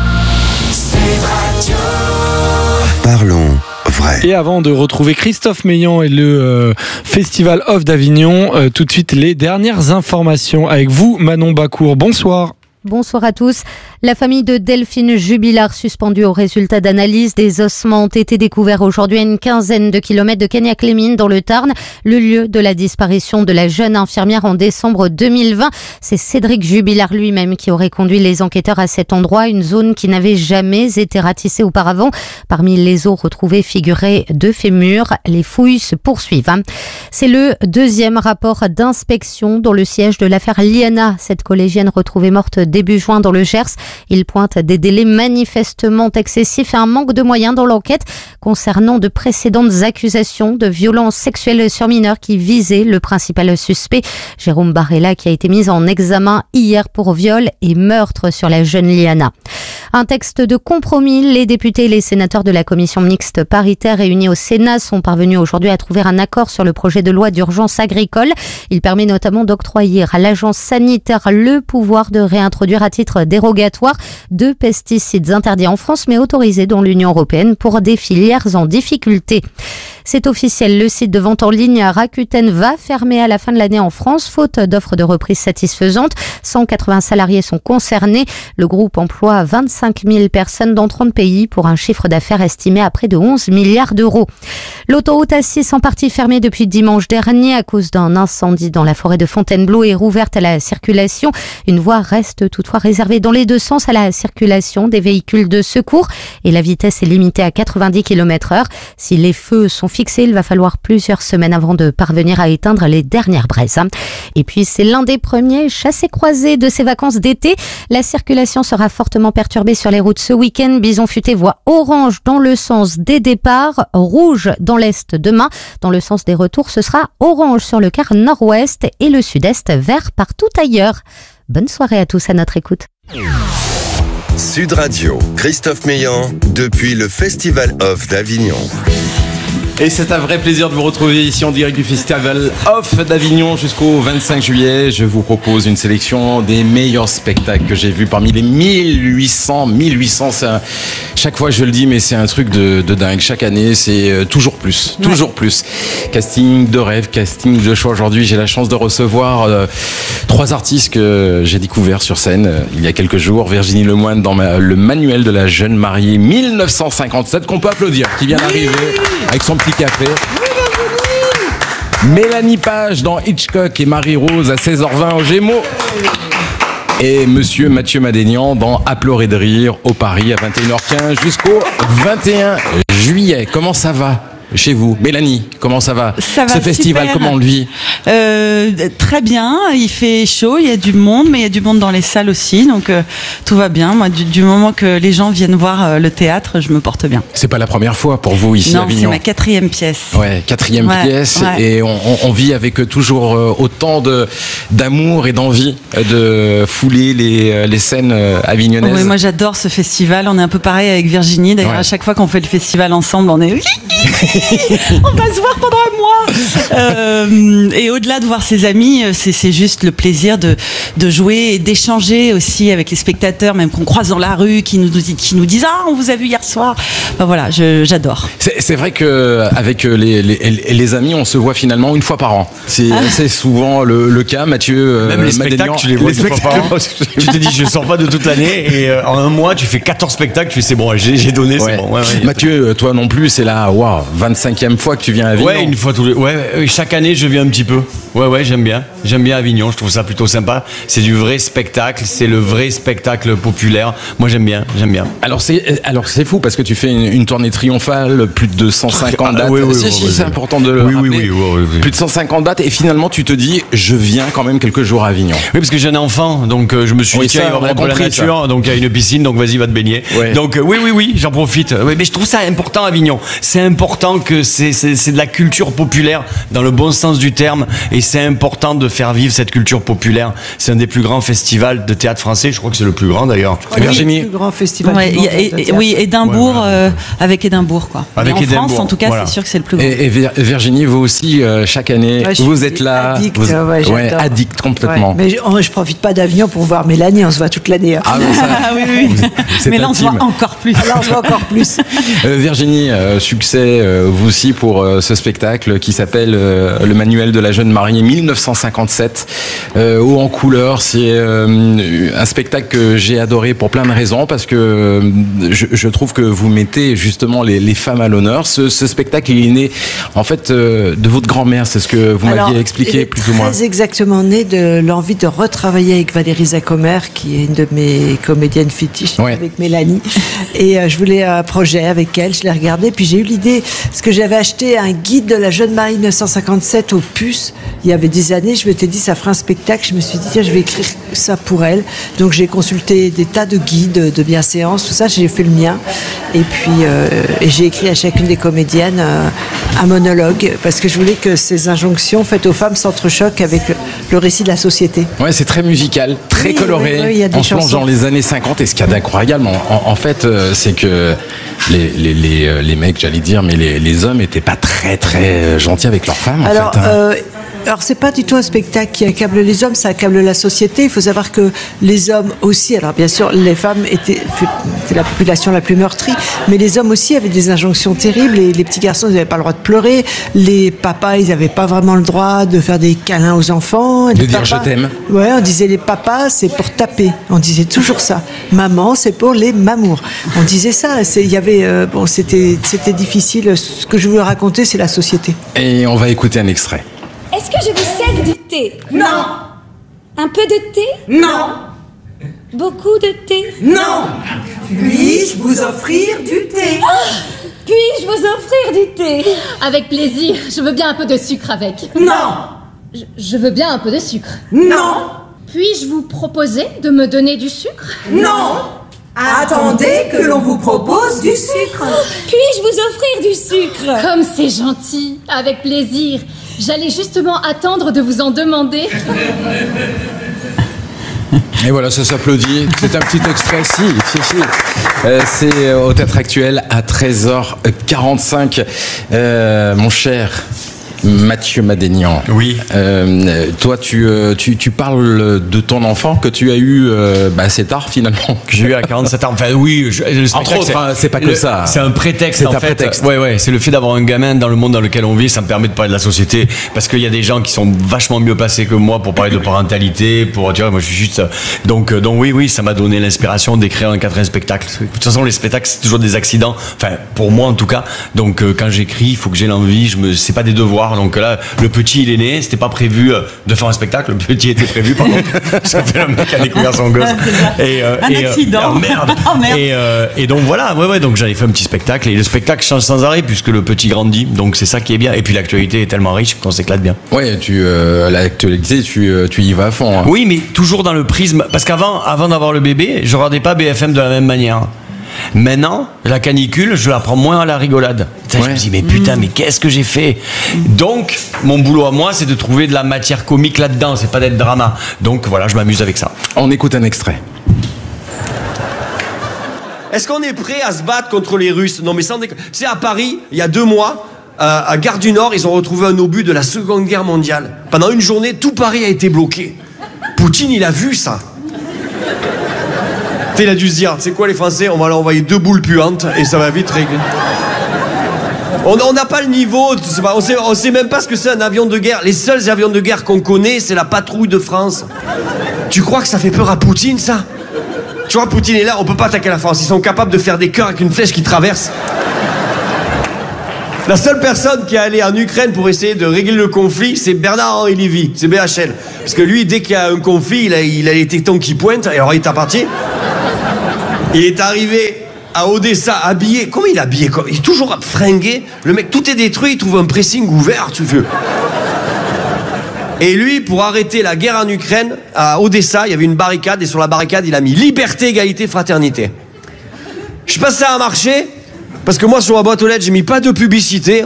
Speaker 5: Parlons vrai.
Speaker 4: Et avant de retrouver Christophe Meillan et le Festival Off d'Avignon, tout de suite les dernières informations avec vous, Manon Bacour. Bonsoir.
Speaker 11: Bonsoir à tous. La famille de Delphine Jubilard, suspendue au résultat d'analyse des ossements, ont été découverts aujourd'hui à une quinzaine de kilomètres de Cagnac-les-Mines dans le Tarn, le lieu de la disparition de la jeune infirmière en décembre 2020. C'est Cédric Jubilard lui-même qui aurait conduit les enquêteurs à cet endroit, une zone qui n'avait jamais été ratissée auparavant. Parmi les os retrouvés figuraient 2 fémurs. Les fouilles se poursuivent. C'est le 2e rapport d'inspection dans le siège de l'affaire Liana, cette collégienne retrouvée morte début juin dans le Gers. Il pointe des délais manifestement excessifs et un manque de moyens dans l'enquête concernant de précédentes accusations de violences sexuelles sur mineurs qui visaient le principal suspect, Jérôme Barella, qui a été mis en examen hier pour viol et meurtre sur la jeune Liana. Un texte de compromis. Les députés et les sénateurs de la commission mixte paritaire réunis au Sénat sont parvenus aujourd'hui à trouver un accord sur le projet de loi d'urgence agricole. Il permet notamment d'octroyer à l'agence sanitaire le pouvoir de réintroduire à titre dérogatoire 2 pesticides interdits en France mais autorisés dans l'Union européenne pour des filières en difficulté. C'est officiel, le site de vente en ligne Rakuten va fermer à la fin de l'année en France, faute d'offres de reprise satisfaisantes. 180 salariés sont concernés. Le groupe emploie 25 000 personnes dans 30 pays pour un chiffre d'affaires estimé à près de 11 milliards d'euros. L'autoroute A6 en partie fermée depuis dimanche dernier à cause d'un incendie dans la forêt de Fontainebleau est rouverte à la circulation. Une voie reste toutefois réservée dans les 2 sens à la circulation des véhicules de secours et la vitesse est limitée à 90 km/h. Si les feux sont fixés, il va falloir plusieurs semaines avant de parvenir à éteindre les dernières braises. Et puis c'est l'un des premiers chassés-croisés de ces vacances d'été. La circulation sera fortement perturbée sur les routes ce week-end. Bison Futé voit orange dans le sens des départs, rouge dans l'est demain. Dans le sens des retours, ce sera orange sur le quart nord-ouest et le sud-est, vert partout ailleurs. Bonne soirée à tous à notre écoute.
Speaker 5: Sud Radio, Christophe Meillan, depuis le Festival Off d'Avignon.
Speaker 1: Et c'est un vrai plaisir de vous retrouver ici en direct du Festival Off d'Avignon jusqu'au 25 juillet. Je vous propose une sélection des meilleurs spectacles que j'ai vus parmi les 1800. Chaque fois je le dis, mais c'est un truc de dingue. Chaque année, c'est toujours plus. Casting de rêve, casting de choix. Aujourd'hui, j'ai la chance de recevoir 3 artistes que j'ai découverts sur scène il y a quelques jours. Virginie Lemoine dans le manuel de la jeune mariée 1957, qu'on peut applaudir, qui vient d'arriver avec son petit café. Mélanie Page dans Hitchcock et Marie-Rose à 16h20 au Gémeaux. Et monsieur Mathieu Madénian dans À pleurer de rire au Paris à 21h15 jusqu'au 21 juillet. Comment ça va chez vous? Mélanie, comment ça va?
Speaker 12: Ça va,
Speaker 1: ce festival,
Speaker 12: super.
Speaker 1: comment on le vit?
Speaker 12: Très bien, il fait chaud, il y a du monde, mais il y a du monde dans les salles aussi, donc tout va bien. Moi, du moment que les gens viennent voir le théâtre, je me porte bien.
Speaker 1: C'est pas la première fois pour vous ici à Avignon?
Speaker 12: Non, c'est ma 4e pièce.
Speaker 1: Ouais, 4e pièce, ouais. Et on vit avec toujours autant d'amour et d'envie de fouler les scènes avignonnaises.
Speaker 12: Oui, moi j'adore ce festival, on est un peu pareil avec Virginie, d'ailleurs à chaque fois qu'on fait le festival ensemble, on est... On va se voir pendant un mois. Et au-delà de voir ses amis, c'est juste le plaisir de jouer et d'échanger aussi avec les spectateurs, même qu'on croise dans la rue, qui nous disent ah, on vous a vu hier soir. Enfin, voilà, j'adore.
Speaker 13: C'est vrai que avec les amis, on se voit finalement une fois par an. C'est souvent le cas, Mathieu.
Speaker 14: Même les spectacles, tu les vois une fois par an. Tu te dis, je sors pas de toute l'année, et en un mois, tu fais 14 spectacles, tu fais c'est bon, j'ai donné, c'est bon. Ouais,
Speaker 13: Mathieu, toi non plus, c'est la 25e fois que tu viens à Avignon.
Speaker 14: Ouais, une fois chaque année, je viens un petit peu. Ouais, j'aime bien. J'aime bien Avignon, je trouve ça plutôt sympa. C'est du vrai spectacle, c'est le vrai spectacle populaire. Moi, j'aime bien.
Speaker 13: Alors c'est fou parce que tu fais une tournée triomphale, plus de 250 dates. C'est important de le rappeler. Oui. Plus de 150 dates et finalement tu te dis je viens quand même quelques jours à Avignon.
Speaker 14: Oui, parce que j'ai un enfant, donc je me suis dit tiens, il va avoir un peu la nature, donc il y a une piscine, donc vas-y, va te baigner. Ouais. Donc oui, j'en profite. Oui, mais je trouve ça important Avignon. C'est important que c'est de la culture populaire dans le bon sens du terme, et c'est important de faire vivre cette culture populaire. C'est un des plus grands festivals de théâtre français. Je crois que c'est le plus grand d'ailleurs.
Speaker 13: Virginie.
Speaker 15: Le plus grand festival.
Speaker 12: Oui, Édimbourg, avec Édimbourg quoi.
Speaker 14: Avec
Speaker 12: en
Speaker 14: Édimbourg,
Speaker 12: France, en tout cas, c'est sûr que c'est le plus grand.
Speaker 13: Et Virginie, vous aussi, chaque année, vous êtes là. Addict complètement.
Speaker 15: Mais je profite pas d'Avignon pour voir Mélanie, on se voit toute l'année. Hein.
Speaker 12: Oui. Mais là, on se voit encore plus.
Speaker 13: Virginie, succès vous aussi pour ce spectacle qui s'appelle Le Manuel de la jeune mariée 1957, haut en couleur. C'est un spectacle que j'ai adoré pour plein de raisons, parce que je trouve que vous mettez justement les femmes à l'honneur. Ce spectacle, il est né en fait de votre grand-mère, c'est ce que vous m'aviez expliqué plus ou moins.
Speaker 15: Très exactement né de l'envie de retravailler avec Valérie Zacomer, qui est une de mes comédiennes fétiches, avec Mélanie. Et je voulais un projet avec elle, je l'ai regardé, puis j'ai eu l'idée, parce que j'avais acheté un guide de la jeune mariée 1957 aux puces, il y avait des années, je m'étais dit ça fera un spectacle, je me suis dit tiens, je vais écrire ça pour elle. Donc j'ai consulté des tas de guides de bienséance, tout ça, j'ai fait le mien. Et puis j'ai écrit à chacune des comédiennes un monologue, parce que je voulais que ces injonctions faites aux femmes s'entrechoquent avec le récit de la société.
Speaker 13: Ouais, c'est très musical, très coloré. On se plonge dans les années 50, et ce qu'il y a d'incroyable, en fait, c'est que les mecs, j'allais dire, mais les hommes étaient pas très gentils avec leurs femmes.
Speaker 15: Alors c'est pas du tout un spectacle qui accable les hommes, ça accable la société. Il faut savoir que les hommes aussi, alors bien sûr les femmes étaient la population la plus meurtrie, mais les hommes aussi avaient des injonctions terribles, et les petits garçons ils n'avaient pas le droit de pleurer, les papas ils n'avaient pas vraiment le droit de faire des câlins aux enfants.
Speaker 13: De dire je t'aime.
Speaker 15: Ouais, on disait les papas c'est pour taper, on disait toujours ça. Maman c'est pour les mamours. On disait ça, il y avait c'était difficile. Ce que je voulais raconter c'est la société.
Speaker 13: Et on va écouter un extrait.
Speaker 16: Est-ce que je vous sers du thé?
Speaker 17: Non.
Speaker 16: Un peu de thé?
Speaker 17: Non.
Speaker 16: Beaucoup de thé?
Speaker 17: Non. Puis-je vous offrir du thé?
Speaker 16: Puis-je vous offrir du thé?
Speaker 18: Avec plaisir, je veux bien un peu de sucre avec.
Speaker 17: Non.
Speaker 18: Je veux bien un peu de sucre.
Speaker 17: Non.
Speaker 18: Puis-je vous proposer de me donner du sucre?
Speaker 17: Non. Attendez que l'on vous propose du sucre.
Speaker 16: Puis-je vous offrir du sucre?
Speaker 18: Comme c'est gentil, avec plaisir. J'allais justement attendre de vous en demander.
Speaker 13: Et voilà, ça s'applaudit. C'est un petit extrait. Si. C'est au Théâtre Actuel à 13h45. Mon cher Mathieu Madénian.
Speaker 14: Oui.
Speaker 13: Toi, tu parles de ton enfant que tu as eu assez tard finalement.
Speaker 14: Que j'ai eu à 47 ans. Enfin, oui.
Speaker 13: Entre autres, c'est pas que ça.
Speaker 14: C'est un prétexte. C'est un prétexte. Ouais. C'est le fait d'avoir un gamin dans le monde dans lequel on vit. Ça me permet de parler de la société, parce qu'il y a des gens qui sont vachement mieux placés que moi pour parler de parentalité. Moi, je suis juste. Donc oui, ça m'a donné l'inspiration d'écrire un 4e spectacle. De toute façon, les spectacles, c'est toujours des accidents. Enfin, pour moi en tout cas. Donc quand j'écris, il faut que j'ai l'envie. C'est pas des devoirs. Donc là, le petit, il est né. C'était pas prévu de faire un spectacle. Le petit était prévu, par contre. Ça fait le mec a découvert son gosse.
Speaker 12: Un accident.
Speaker 14: Merde. Et donc voilà. Ouais. Donc j'avais fait un petit spectacle. Et le spectacle change sans arrêt puisque le petit grandit. Donc c'est ça qui est bien. Et puis l'actualité est tellement riche qu'on s'éclate bien.
Speaker 13: Ouais, l'actualité, tu y vas à fond. Hein.
Speaker 14: Oui, mais toujours dans le prisme. Parce avant d'avoir le bébé, je regardais pas BFM de la même manière. Maintenant, la canicule, je la prends moins à la rigolade. Je me dis, mais putain, mais qu'est-ce que j'ai fait? Donc, mon boulot à moi, c'est de trouver de la matière comique là-dedans, c'est pas d'être drama. Donc voilà, je m'amuse avec ça.
Speaker 13: On écoute un extrait.
Speaker 19: Est-ce qu'on est prêt à se battre contre les Russes? Non, mais sans déconner. C'est à Paris, il y a 2 mois, à Gare du Nord, ils ont retrouvé un obus de la Seconde Guerre mondiale. Pendant une journée, tout Paris a été bloqué. Poutine, il a vu ça. Il a dû se dire, tu sais quoi les Français, on va leur envoyer 2 boules puantes et ça va vite régler. On n'a pas le niveau, on sait même pas ce que c'est un avion de guerre. Les seuls avions de guerre qu'on connaît, c'est la patrouille de France. Tu crois que ça fait peur à Poutine, ça? Tu vois, Poutine est là, on peut pas attaquer la France. Ils sont capables de faire des cœurs avec une flèche qui traverse. La seule personne qui est allée en Ukraine pour essayer de régler le conflit, c'est Bernard-Henri Lévy, c'est BHL. Parce que lui, dès qu'il y a un conflit, il a les tétons qui pointent, et alors il est parti. Il est arrivé à Odessa, habillé. Comment il est habillé? Il est toujours fringué. Le mec, tout est détruit, il trouve un pressing ouvert, tu veux. Et lui, pour arrêter la guerre en Ukraine, à Odessa, il y avait une barricade, et sur la barricade, il a mis liberté, égalité, fraternité. Je suis passé à un marché, parce que moi, sur ma boîte aux lettres, j'ai mis pas de publicité.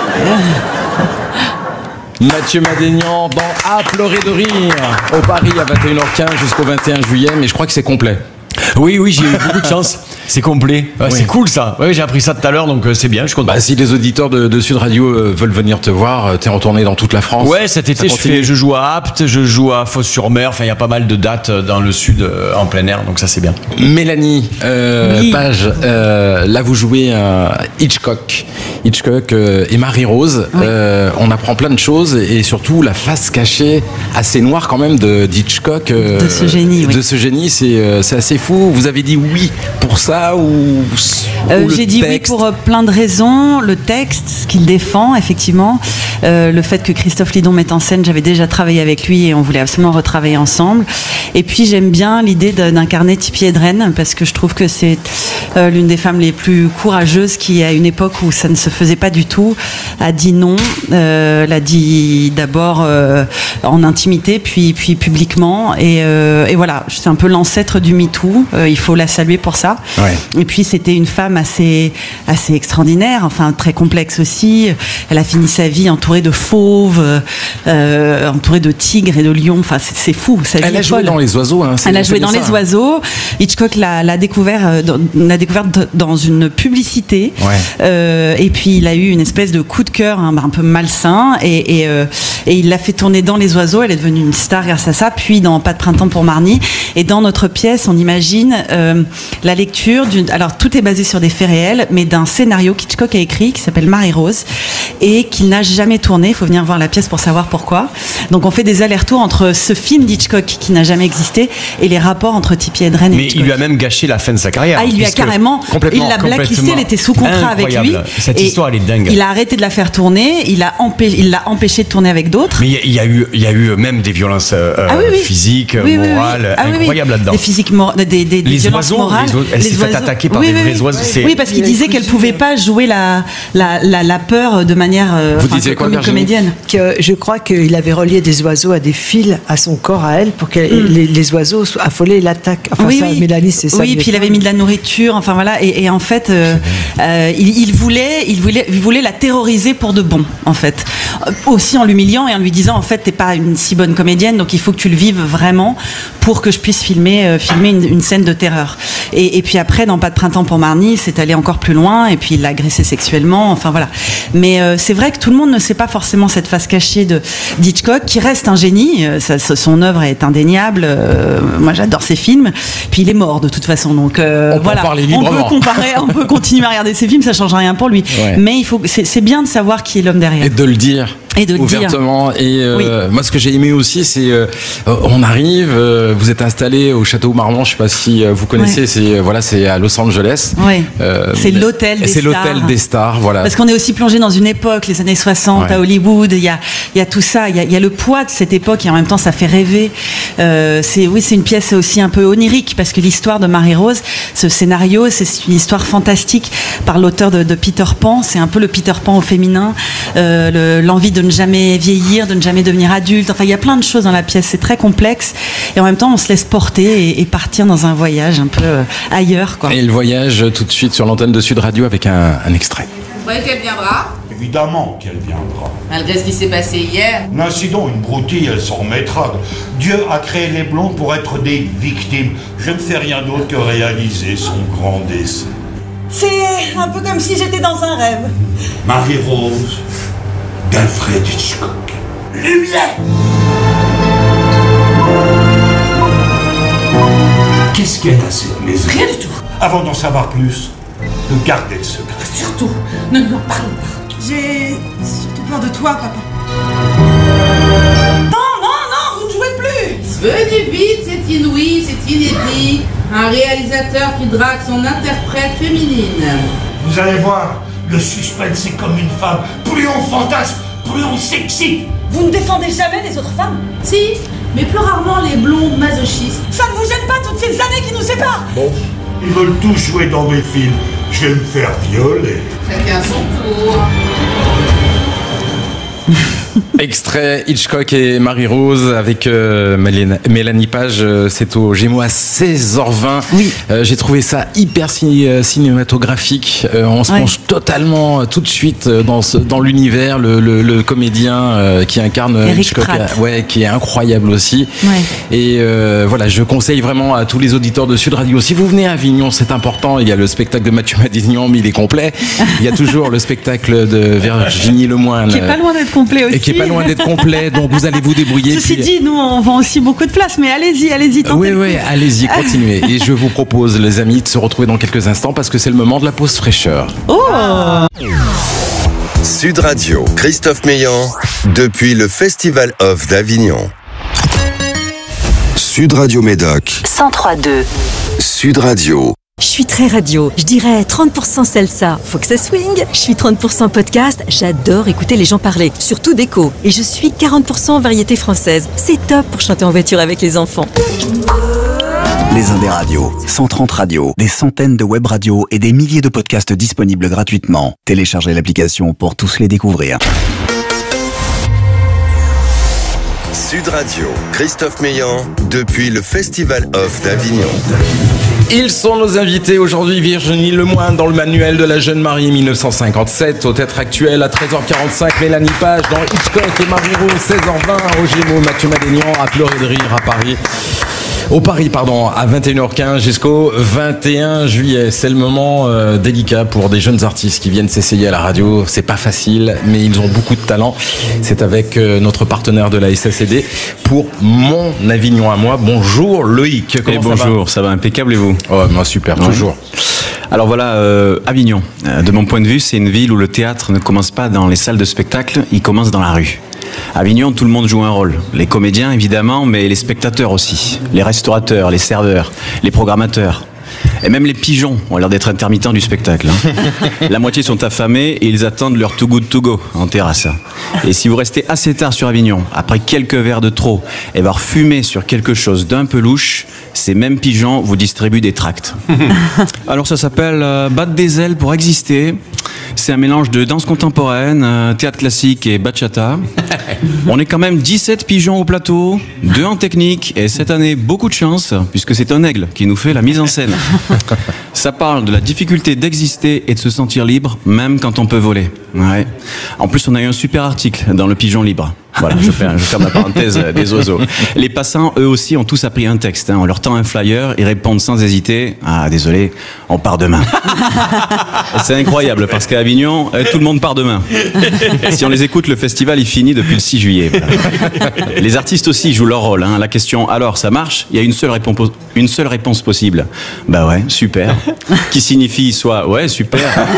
Speaker 13: Mathieu Madénian dans À pleurer de rire au Paris à 21h15 jusqu'au 21 juillet, mais je crois que c'est complet.
Speaker 14: Oui, j'ai eu beaucoup de chance. C'est complet. Ouais, oui. C'est cool ça. Oui, j'ai appris ça tout à l'heure, donc c'est bien, je suis content.
Speaker 13: Si les auditeurs de Sud Radio veulent venir te voir, t'es retourné dans toute la France.
Speaker 14: Ouais, cet été je joue à Apt, je joue à Fos-sur-Mer, enfin il y a pas mal de dates dans le sud en plein air, donc ça c'est bien.
Speaker 13: Mélanie Page, là vous jouez Hitchcock et Marie-Rose. Oui. On apprend plein de choses et surtout la face cachée assez noire quand même d'Hitchcock.
Speaker 12: De ce génie, oui.
Speaker 13: De ce génie, c'est assez fou. Vous avez dit oui pour ça ou
Speaker 12: j'ai dit oui pour plein de raisons. Le texte, ce qu'il défend, effectivement. Le fait que Christophe Lidon mette en scène, j'avais déjà travaillé avec lui et on voulait absolument retravailler ensemble. Et puis j'aime bien l'idée d'incarner Tippi Hedren parce que je trouve que c'est l'une des femmes les plus courageuses qui, à une époque où ça ne se faisait pas du tout, a dit non. L'a dit d'abord en intimité, puis publiquement. Et voilà, c'est un peu l'ancêtre du MeToo. Il faut la saluer pour ça. Ouais. Et puis c'était une femme assez extraordinaire, enfin très complexe aussi. Elle a fini sa vie entourée de fauves, entourée de tigres et de lions. Enfin c'est fou.
Speaker 13: Elle a joué dans Les Oiseaux. Hein,
Speaker 12: elle a joué dans Les Oiseaux. Hitchcock l'a découverte dans une publicité. Ouais. Et puis il a eu une espèce de coup de cœur un peu malsain et il l'a fait tourner dans Les Oiseaux. Elle est devenue une star grâce à ça. Puis dans Pas de printemps pour Marnie. Et dans notre pièce, on imagine la lecture alors tout est basé sur des faits réels, mais d'un scénario qu'Hitchcock a écrit qui s'appelle Marie-Rose et qu'il n'a jamais tourné. Il faut venir voir la pièce pour savoir pourquoi. Donc on fait des allers-retours entre ce film d'Hitchcock qui n'a jamais existé et les rapports entre Tippi Hedren et Hitchcock.
Speaker 14: Mais il lui a même gâché la fin de sa carrière.
Speaker 12: Il lui a carrément, il l'a blacklisté, elle était sous contrat avec lui.
Speaker 14: Cette histoire, elle est dingue.
Speaker 12: Il a arrêté de la faire tourner, il l'a empêché de tourner avec d'autres.
Speaker 14: Mais il y a eu même des violences physiques, morales, incroyables là-dedans.
Speaker 12: Des violences morales.
Speaker 14: Elle s'est fait attaquer par des vrais oiseaux.
Speaker 12: Oui, parce qu'il disait qu'elle pouvait pas jouer la peur de manière comme une comédienne.
Speaker 15: Que je crois qu'il avait relié des oiseaux à des fils à son corps à elle pour que les oiseaux affolés l'attaquent. Enfin, Mélanie, c'est ça.
Speaker 12: Oui, puis il avait mis de la nourriture. Enfin voilà, et en fait, il voulait la terroriser pour de bon, en fait. Aussi en l'humiliant et en lui disant, en fait, t'es pas une si bonne comédienne, donc il faut que tu le vives vraiment pour que je puisse filmer une scène de terreur. Et puis après, dans Pas de printemps pour Marnie, c'est allé encore plus loin et puis il l'a agressée sexuellement. Enfin voilà. Mais c'est vrai que tout le monde ne sait pas forcément cette face cachée d'Hitchcock, qui reste un génie. Son œuvre est indéniable. Moi, j'adore ses films. Puis il est mort de toute façon. Donc voilà. On peut continuer à regarder ses films, ça change rien pour lui. Ouais. Mais c'est bien de savoir qui est l'homme derrière.
Speaker 13: Et de le dire. Ouvertement. Et moi, ce que j'ai aimé aussi, c'est on arrive, vous êtes installé au Château Marmont, je sais pas si vous connaissez, c'est à Los Angeles.
Speaker 12: Oui. C'est l'hôtel des stars.
Speaker 13: C'est l'hôtel des stars, voilà.
Speaker 12: Parce qu'on est aussi plongé dans une époque, les années 60 à Hollywood. Il y a tout ça, il y a le poids de cette époque et en même temps ça fait rêver. C'est une pièce aussi un peu onirique parce que l'histoire de Marie-Rose, ce scénario, c'est une histoire fantastique par l'auteur de Peter Pan. C'est un peu le Peter Pan au féminin, l'envie de ne jamais vieillir, de ne jamais devenir adulte. Enfin, il y a plein de choses dans la pièce. C'est très complexe et en même temps, on se laisse porter et partir dans un voyage un peu ailleurs, quoi.
Speaker 13: Et le voyage tout de suite sur l'antenne de Sud Radio avec un extrait.
Speaker 20: Vous croyez qu'elle viendra ?
Speaker 21: Évidemment qu'elle viendra.
Speaker 20: Malgré ce qui s'est passé hier.
Speaker 21: L'incident, une broutille, elle s'en remettra. Dieu a créé les blondes pour être des victimes. Je ne fais rien d'autre que réaliser son grand dessein.
Speaker 17: C'est un peu comme si j'étais dans un rêve.
Speaker 21: Marie-Rose d'Alfred Hitchcock. Lumière! Qu'est-ce qu'elle a cette maison?
Speaker 17: Rien du tout.
Speaker 21: Avant d'en savoir plus, de garder le secret.
Speaker 17: Surtout, ne m'en parle pas. J'ai surtout peur de toi, papa. Non, vous ne jouez plus.
Speaker 20: Venez vite, c'est inouï, c'est inédit. Un réalisateur qui drague son interprète féminine.
Speaker 21: Vous allez voir, le suspense est comme une femme. Plus on fantasme, plus on s'excite.
Speaker 17: Vous ne défendez jamais les autres femmes?
Speaker 20: Si, mais plus rarement les blondes masochistes.
Speaker 17: Ça ne vous gêne pas toutes ces années qui nous séparent?
Speaker 21: Bon, ils veulent tous jouer dans mes films. Je vais me faire violer.
Speaker 20: Chacun son tour.
Speaker 13: Extrait Hitchcock et Marie-Rose avec Mélanie Page, c'est au Gémeaux à 16h20. Oui. J'ai trouvé ça hyper cinématographique. On se plonge totalement tout de suite dans l'univers. Le comédien qui incarne
Speaker 12: Eric
Speaker 13: Hitchcock,
Speaker 12: Pratt.
Speaker 13: qui est incroyable aussi.
Speaker 12: Ouais.
Speaker 13: Et voilà, je conseille vraiment à tous les auditeurs de Sud Radio. Si vous venez à Avignon, c'est important. Il y a le spectacle de Mathieu Madignan, mais il est complet. Il y a toujours le spectacle de Virginie Lemoine.
Speaker 12: Qui est pas loin d'être complet aussi.
Speaker 13: Et qui est pas loin d'être complet, donc vous allez vous débrouiller.
Speaker 12: Ceci dit, nous on vend aussi beaucoup de places, mais allez-y, tentez le coup.
Speaker 13: Oui, allez-y, continuez. Et je vous propose, les amis, de se retrouver dans quelques instants parce que c'est le moment de la pause fraîcheur.
Speaker 12: Oh
Speaker 5: Sud Radio, Christophe Meillan, depuis le Festival Off d'Avignon. Sud Radio Médoc
Speaker 6: 103.2.
Speaker 5: Sud Radio.
Speaker 3: Je suis très radio, je dirais 30% salsa, faut que ça swing. Je suis 30% podcast, j'adore écouter les gens parler, surtout d'écho. Et je suis 40% variété française, c'est top pour chanter en voiture avec les enfants.
Speaker 22: Les Indés Radios, 130 radios, des centaines de web radios et des milliers de podcasts disponibles gratuitement. Téléchargez l'application pour tous les découvrir.
Speaker 5: Sud Radio, Christophe Meillan, depuis le Festival Off d'Avignon.
Speaker 13: Ils sont nos invités aujourd'hui. Virginie Lemoine dans le manuel de la jeune mariée 1957. Au Théâtre Actuel à 13h45. Mélanie Page dans Hitchcock et Marie-Rose 16h20. Au Gémeaux, Mathieu Madignan à pleurer de rire à Paris. Au Paris, à 21h15 jusqu'au 21 juillet. C'est le moment délicat pour des jeunes artistes qui viennent s'essayer à la radio. C'est pas facile, mais ils ont beaucoup de talent. C'est avec notre partenaire de la SACD pour Mon Avignon à moi. Bonjour Loïc.
Speaker 23: Comment bonjour, ça va impeccable et vous?
Speaker 13: Oh, moi super, toujours.
Speaker 23: Alors voilà, Avignon. De mon point de vue, c'est une ville où le théâtre ne commence pas dans les salles de spectacle, il commence dans la rue. À Avignon, tout le monde joue un rôle. Les comédiens, évidemment, mais les spectateurs aussi. Les restaurateurs, les serveurs, les programmateurs. Et même les pigeons ont l'air d'être intermittents du spectacle. La moitié sont affamés et ils attendent leur Too Good To Go en terrasse. Et si vous restez assez tard sur Avignon, après quelques verres de trop, et voir fumer sur quelque chose d'un peu louche, ces mêmes pigeons vous distribuent des tracts. Alors ça s'appelle Battre des ailes pour exister. C'est un mélange de danse contemporaine, théâtre classique et bachata. On est quand même 17 pigeons au plateau, 2 en technique, et cette année, beaucoup de chance, puisque c'est un aigle qui nous fait la mise en scène. Ça parle de la difficulté d'exister et de se sentir libre, même quand on peut voler. Ouais. En plus, on a eu un super article dans le Pigeon Libre. Voilà, je ferme la parenthèse des oiseaux. Les passants, eux aussi, ont tous appris un texte. On leur tend un flyer, ils répondent sans hésiter. Ah, désolé, on part demain. C'est incroyable, parce qu'à Avignon, tout le monde part demain. Si on les écoute, le festival, il finit depuis le 6 juillet. Voilà. Les artistes aussi jouent leur rôle. La question, alors, ça marche? Il y a une seule réponse possible. Bah ouais, super. Qui signifie soit, ouais, super.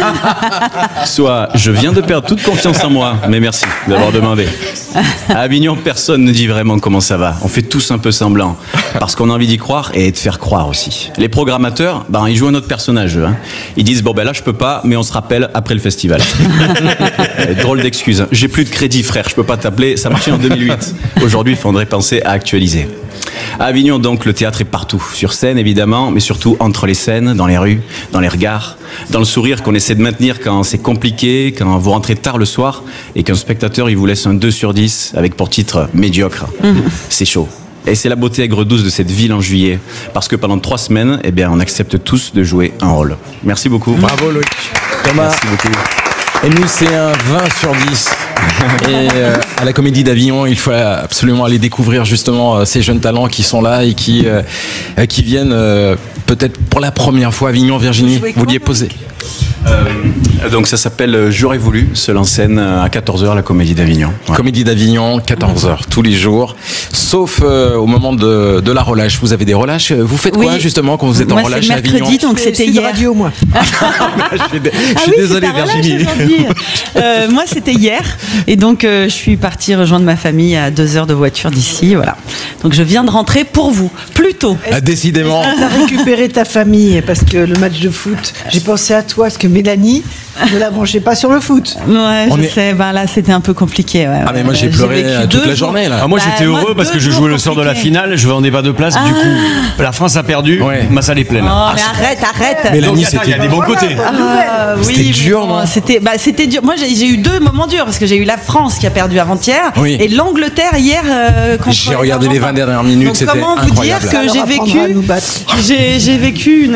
Speaker 23: Soit, je viens de perdre toute confiance en moi, mais merci d'avoir demandé. À Avignon, personne ne dit vraiment comment ça va. On fait tous un peu semblant, parce qu'on a envie d'y croire et de faire croire aussi. Les programmateurs, ils jouent un autre personnage. Ils disent, là je peux pas, mais on se rappelle après le festival. Drôle d'excuse. J'ai plus de crédit, frère, je peux pas t'appeler. Ça marchait en 2008. Aujourd'hui, il faudrait penser à actualiser. À Avignon, donc, le théâtre est partout. Sur scène, évidemment, mais surtout entre les scènes, dans les rues, dans les regards, dans le sourire qu'on essaie de maintenir quand c'est compliqué, quand vous rentrez tard le soir et qu'un spectateur, il vous laisse un 2 sur 10 avec pour titre médiocre. C'est chaud. Et c'est la beauté aigre-douce de cette ville en juillet. Parce que pendant 3 semaines, on accepte tous de jouer un rôle. Merci beaucoup.
Speaker 13: Bravo Loïc. Thomas.
Speaker 23: Merci beaucoup.
Speaker 13: Et nous, c'est un 20 sur 10. Et à la Comédie d'Avignon, il faut absolument aller découvrir justement ces jeunes talents qui sont là et qui viennent peut-être pour la première fois à Avignon. Virginie, vous vouliez poser.
Speaker 23: Donc ça s'appelle J'aurais voulu, seul en scène à 14h à la Comédie d'Avignon. Ouais.
Speaker 13: Comédie d'Avignon, 14h tous les jours, sauf au moment de la relâche. Vous avez des relâches. Vous faites quoi justement quand vous êtes en relâche à Avignon?
Speaker 12: Mercredi, donc c'était hier.
Speaker 15: Radio, moi.
Speaker 13: Je suis désolé Virginie.
Speaker 12: Moi c'était hier et donc je suis partie rejoindre ma famille à 2 heures de voiture d'ici. Voilà. Donc je viens de rentrer pour vous, plus tôt.
Speaker 13: Décidément.
Speaker 15: T'as récupéré ta famille parce que le match de foot, j'ai pensé à toi parce que Mélanie ne la branchait pas sur le foot.
Speaker 12: Ouais, je sais. Ben là, c'était un peu compliqué. Ouais,
Speaker 13: mais moi j'ai pleuré toute la journée là.
Speaker 14: Ah, moi j'étais heureux parce que je jouais le soir de la finale. Je vendais pas de place. Du coup, la France a perdu. Ma salle est pleine.
Speaker 12: Oh, mais arrête.
Speaker 14: Mélanie, il y a des bons côtés.
Speaker 13: C'était dur, non?
Speaker 12: C'était dur. Moi, j'ai eu 2 moments durs parce que j'ai eu la France qui a perdu avant-hier et l'Angleterre hier.
Speaker 13: J'ai regardé les 20 dernières minutes. C'était incroyable.
Speaker 12: Comment vous dire que j'ai vécu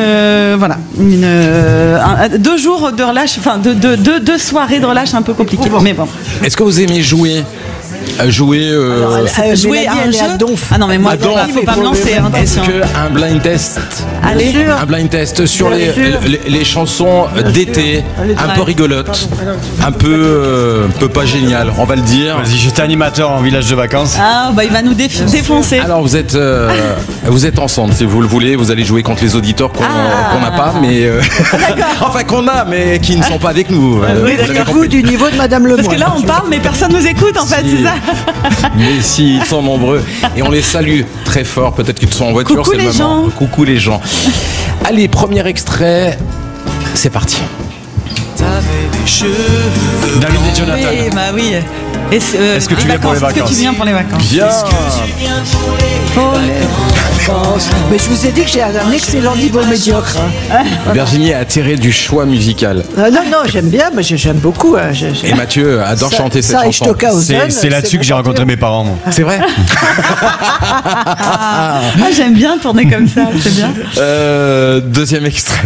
Speaker 12: 2 jours de relâche. Enfin, deux soirées de relâche un peu compliquées. Mais bon.
Speaker 13: Est-ce que vous aimez jouer jouer
Speaker 12: à un jeu? Ah non, mais moi, faut pas me lancer.
Speaker 13: Est-ce qu'un blind test, un blind test sur les chansons d'été, un peu rigolotes, un peu pas géniales, on va le dire.
Speaker 14: Vas-y, j'étais animateur en village de vacances.
Speaker 12: Ah bah il va nous défoncer.
Speaker 13: Alors vous êtes ensemble, si vous le voulez, vous allez jouer contre les auditeurs qu'on n'a pas, mais enfin qu'on a, mais qui ne sont pas avec nous.
Speaker 15: Vous du niveau de Madame Lemoine.
Speaker 12: Parce que là on parle, mais personne nous écoute en fait, c'est ça.
Speaker 13: Mais si, ils sont nombreux et on les salue très fort. Peut-être qu'ils sont en voiture, c'est le moment. Coucou les gens. Allez, premier extrait, c'est parti.
Speaker 14: David et Jonathan.
Speaker 12: Oui, bah oui.
Speaker 14: Est-ce que tu viens pour les vacances?
Speaker 12: Est-ce que tu viens pour les vacances?
Speaker 13: Bien.
Speaker 15: Mais je vous ai dit que j'ai un excellent niveau médiocre.
Speaker 13: Virginie a attiré du choix musical.
Speaker 15: Non, j'aime bien, mais j'aime beaucoup.
Speaker 13: Et Mathieu adore chanter cette chanson.
Speaker 14: C'est là-dessus que j'ai rencontré mes parents. Moi.
Speaker 13: C'est vrai?
Speaker 12: J'aime bien tourner comme ça, c'est bien.
Speaker 13: Deuxième extrait.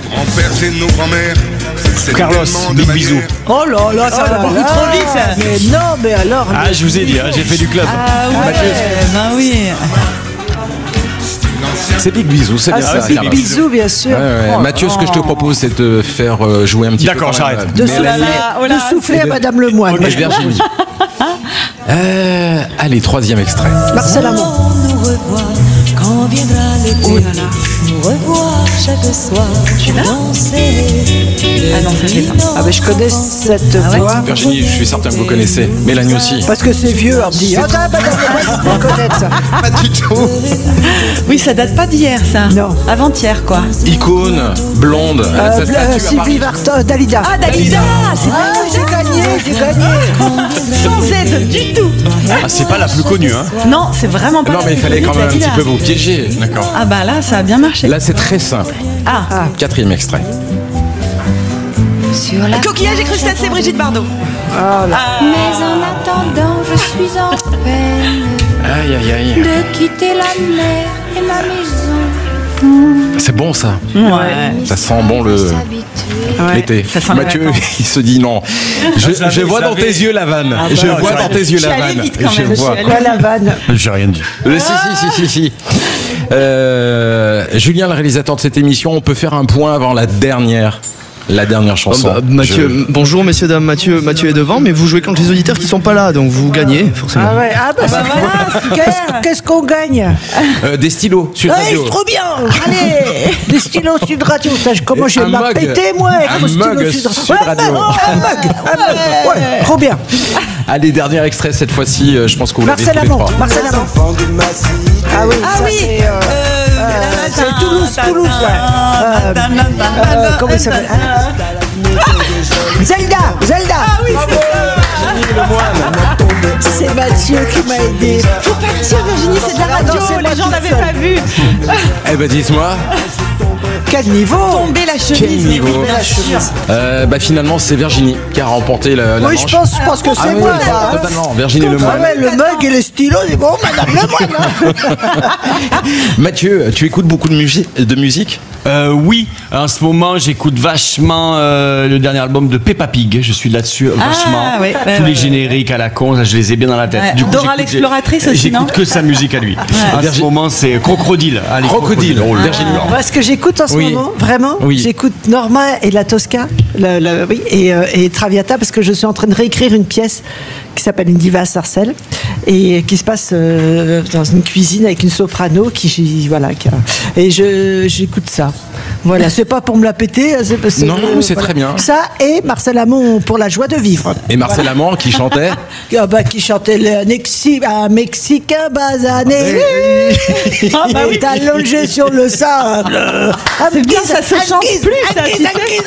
Speaker 14: Carlos, big bisou.
Speaker 15: Oh là, ça va beaucoup trop vite. Mais non, mais alors.
Speaker 14: Ah, je vous ai dit, j'ai fait du club.
Speaker 12: Ah ouais, ben oui.
Speaker 13: C'est Big Bisou, c'est bien ça.
Speaker 15: C'est Big Bisou, bien sûr.
Speaker 13: Mathieu, ce que je te propose, c'est de faire jouer un petit peu.
Speaker 14: D'accord, j'arrête.
Speaker 15: De souffler à Madame Lemoine.
Speaker 13: Et Virginie. Allez, troisième extrait.
Speaker 15: Marcel Amont.
Speaker 2: Quand viendra l'été, nous revoir chaque soir, danser.
Speaker 12: Ah non, ça je l'ai pas.
Speaker 15: Ah ben je connais cette voix.
Speaker 13: Virginie, je suis certain que vous connaissez. Mélanie aussi.
Speaker 15: Parce que c'est vieux, on me dit. Ah Madame Lemoine, vous connaissez ça.
Speaker 13: Pas du tout.
Speaker 12: Oui, ça date pas d'hier, ça.
Speaker 15: Non.
Speaker 12: Avant-hier, quoi.
Speaker 13: Icône, blonde.
Speaker 15: Sylvie Vartan, Dalida.
Speaker 12: Ah, Dalida.
Speaker 15: J'ai gagné.
Speaker 12: Sans aide du tout.
Speaker 14: Ah, c'est pas la plus connue, hein?
Speaker 12: Non, c'est vraiment pas.
Speaker 13: Non, mais il fallait quand même un petit peu vous piéger. D'accord.
Speaker 12: Ah bah là, ça a bien marché.
Speaker 13: Là, c'est très simple. Quatrième extrait.
Speaker 2: Sur la
Speaker 12: Coquillage et crustacés, Brigitte Bardot.
Speaker 2: Mais en attendant, je suis en peine de quitter la mer et ma maison.
Speaker 13: C'est bon ça.
Speaker 12: Ouais.
Speaker 13: Ça sent bon l'été. Mathieu, il se dit non. Je vois dans tes yeux la vanne. Je vois dans tes yeux la vanne.
Speaker 15: Je vois quoi la vanne?
Speaker 14: J'ai rien dit.
Speaker 13: Si. Julien, le réalisateur de cette émission, on peut faire un point avant la dernière chanson.
Speaker 7: Mathieu, bonjour messieurs dames, Mathieu est devant, mais vous jouez contre les auditeurs qui sont pas là, donc vous gagnez forcément.
Speaker 15: Qu'est-ce qu'on gagne?
Speaker 13: Des stylos Sud Radio.
Speaker 15: C'est trop bien. Allez, des stylos Sud Radio. Comment je vais m'appêter moi avec mon stylo Sud Radio. Un mug. Ouais, trop bien.
Speaker 13: Allez, dernier extrait cette fois-ci, je pense que vous l'avez tous les trois.
Speaker 15: Marcel Amont. Ah oui. C'est Toulouse. Comment il s'appelle? Zelda.
Speaker 12: Ah oui,
Speaker 15: c'est Mathieu qui m'a aidé.
Speaker 12: Faut pas dire, Virginie, c'est de la radio, les gens n'avaient pas vu.
Speaker 13: Eh ben dites-moi.
Speaker 15: quel niveau!
Speaker 12: Tomber la chemise.
Speaker 13: Quel niveau. Finalement, c'est Virginie qui a remporté la
Speaker 15: Oui,
Speaker 13: manche.
Speaker 15: je pense que c'est moi, là. Hein.
Speaker 13: Totalement, Virginie Lemoine.
Speaker 15: Ouais, le mug et les stylos, c'est bon, madame Lemoine. Hein.
Speaker 13: Mathieu, tu écoutes beaucoup de musique?
Speaker 14: Oui, en ce moment j'écoute vachement le dernier album de Peppa Pig. Je suis là-dessus vachement.
Speaker 12: Ouais,
Speaker 14: Tous les génériques à la con, ça, je les ai bien dans la tête.
Speaker 12: Ouais.
Speaker 14: Du coup,
Speaker 12: Dora l'exploratrice aussi, non?
Speaker 14: J'écoute que sa musique à lui. En ce moment, c'est Crocodile. Allez, Crocodile.
Speaker 13: Virginie.
Speaker 15: Moi, ce que j'écoute en ce moment, vraiment, j'écoute Norma et la Tosca, et Traviata, parce que je suis en train de réécrire une pièce qui s'appelle Une diva à Sarcelles et qui se passe dans une cuisine avec une soprano et j'écoute ça. Voilà, c'est pas pour me la péter,
Speaker 13: c'est très bien.
Speaker 15: Ça et Marcel Amont pour la joie de vivre.
Speaker 13: Et Marcel Amont qui chantait
Speaker 15: qui chantait un Mexicain basané est allongé sur le sable.
Speaker 12: C'est bien, ça se chante plus, ça, tu sais.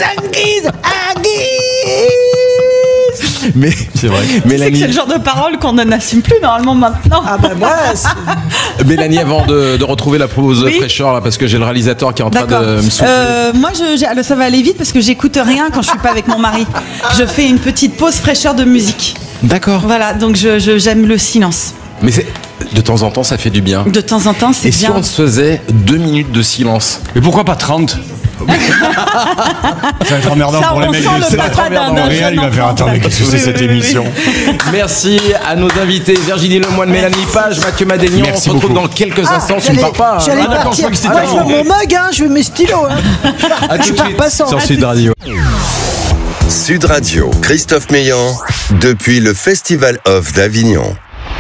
Speaker 13: Mais c'est vrai.
Speaker 12: Mélanie, c'est le genre de paroles qu'on n'assume plus normalement maintenant.
Speaker 15: Ah ben moi.
Speaker 13: Mélanie, avant de retrouver la pause fraîcheur là, parce que j'ai le réalisateur qui est en train de me souffler.
Speaker 12: Moi, ça va aller vite parce que j'écoute rien quand je suis pas avec mon mari. Je fais une petite pause fraîcheur de musique.
Speaker 13: D'accord.
Speaker 12: Voilà, donc j'aime le silence.
Speaker 13: Mais de temps en temps, ça fait du bien.
Speaker 12: De temps en temps, c'est bien.
Speaker 13: Et si on se faisait 2 minutes de silence?
Speaker 14: Mais pourquoi pas 30? Ça va être emmerdant pour les mecs du Réal, il va faire attendre qu'est-ce que c'est cette émission.
Speaker 13: Merci à nos invités Virginie Lemoine, Mélanie Page, Mathieu Madénian. On se retrouve dans quelques instants. Tu ne pars pas.
Speaker 15: J'allais partir. Je veux mon mug, je veux mes stylos. Je pars pas sans.
Speaker 13: Sur Sud Radio.
Speaker 5: Sud Radio, Christophe Meillan, depuis le Festival Off d'Avignon.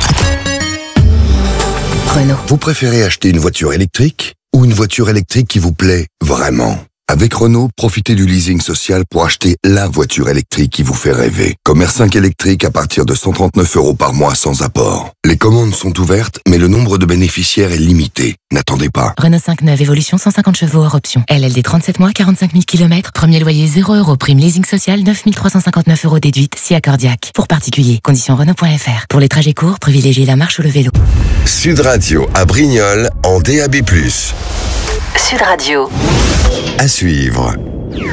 Speaker 8: Renault. Vous préférez acheter une voiture électrique ou une voiture électrique qui vous plaît vraiment? Avec Renault, profitez du leasing social pour acheter la voiture électrique qui vous fait rêver. Comme R5 électrique à partir de 139 € par mois sans apport. Les commandes sont ouvertes, mais le nombre de bénéficiaires est limité. N'attendez pas.
Speaker 9: Renault 5 neuve, évolution 150 chevaux hors option. LLD 37 mois, 45 000 km. Premier loyer 0 €. Prime leasing social 9 359 € déduite si accordiaque. Pour particuliers, conditions Renault.fr. Pour les trajets courts, privilégiez la marche ou le vélo.
Speaker 5: Sud Radio à Brignoles en DAB+.
Speaker 6: Sud Radio.
Speaker 5: À suivre.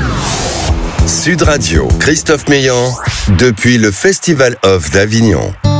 Speaker 5: Sud Radio, Christophe Meillan, depuis le Festival Off d'Avignon.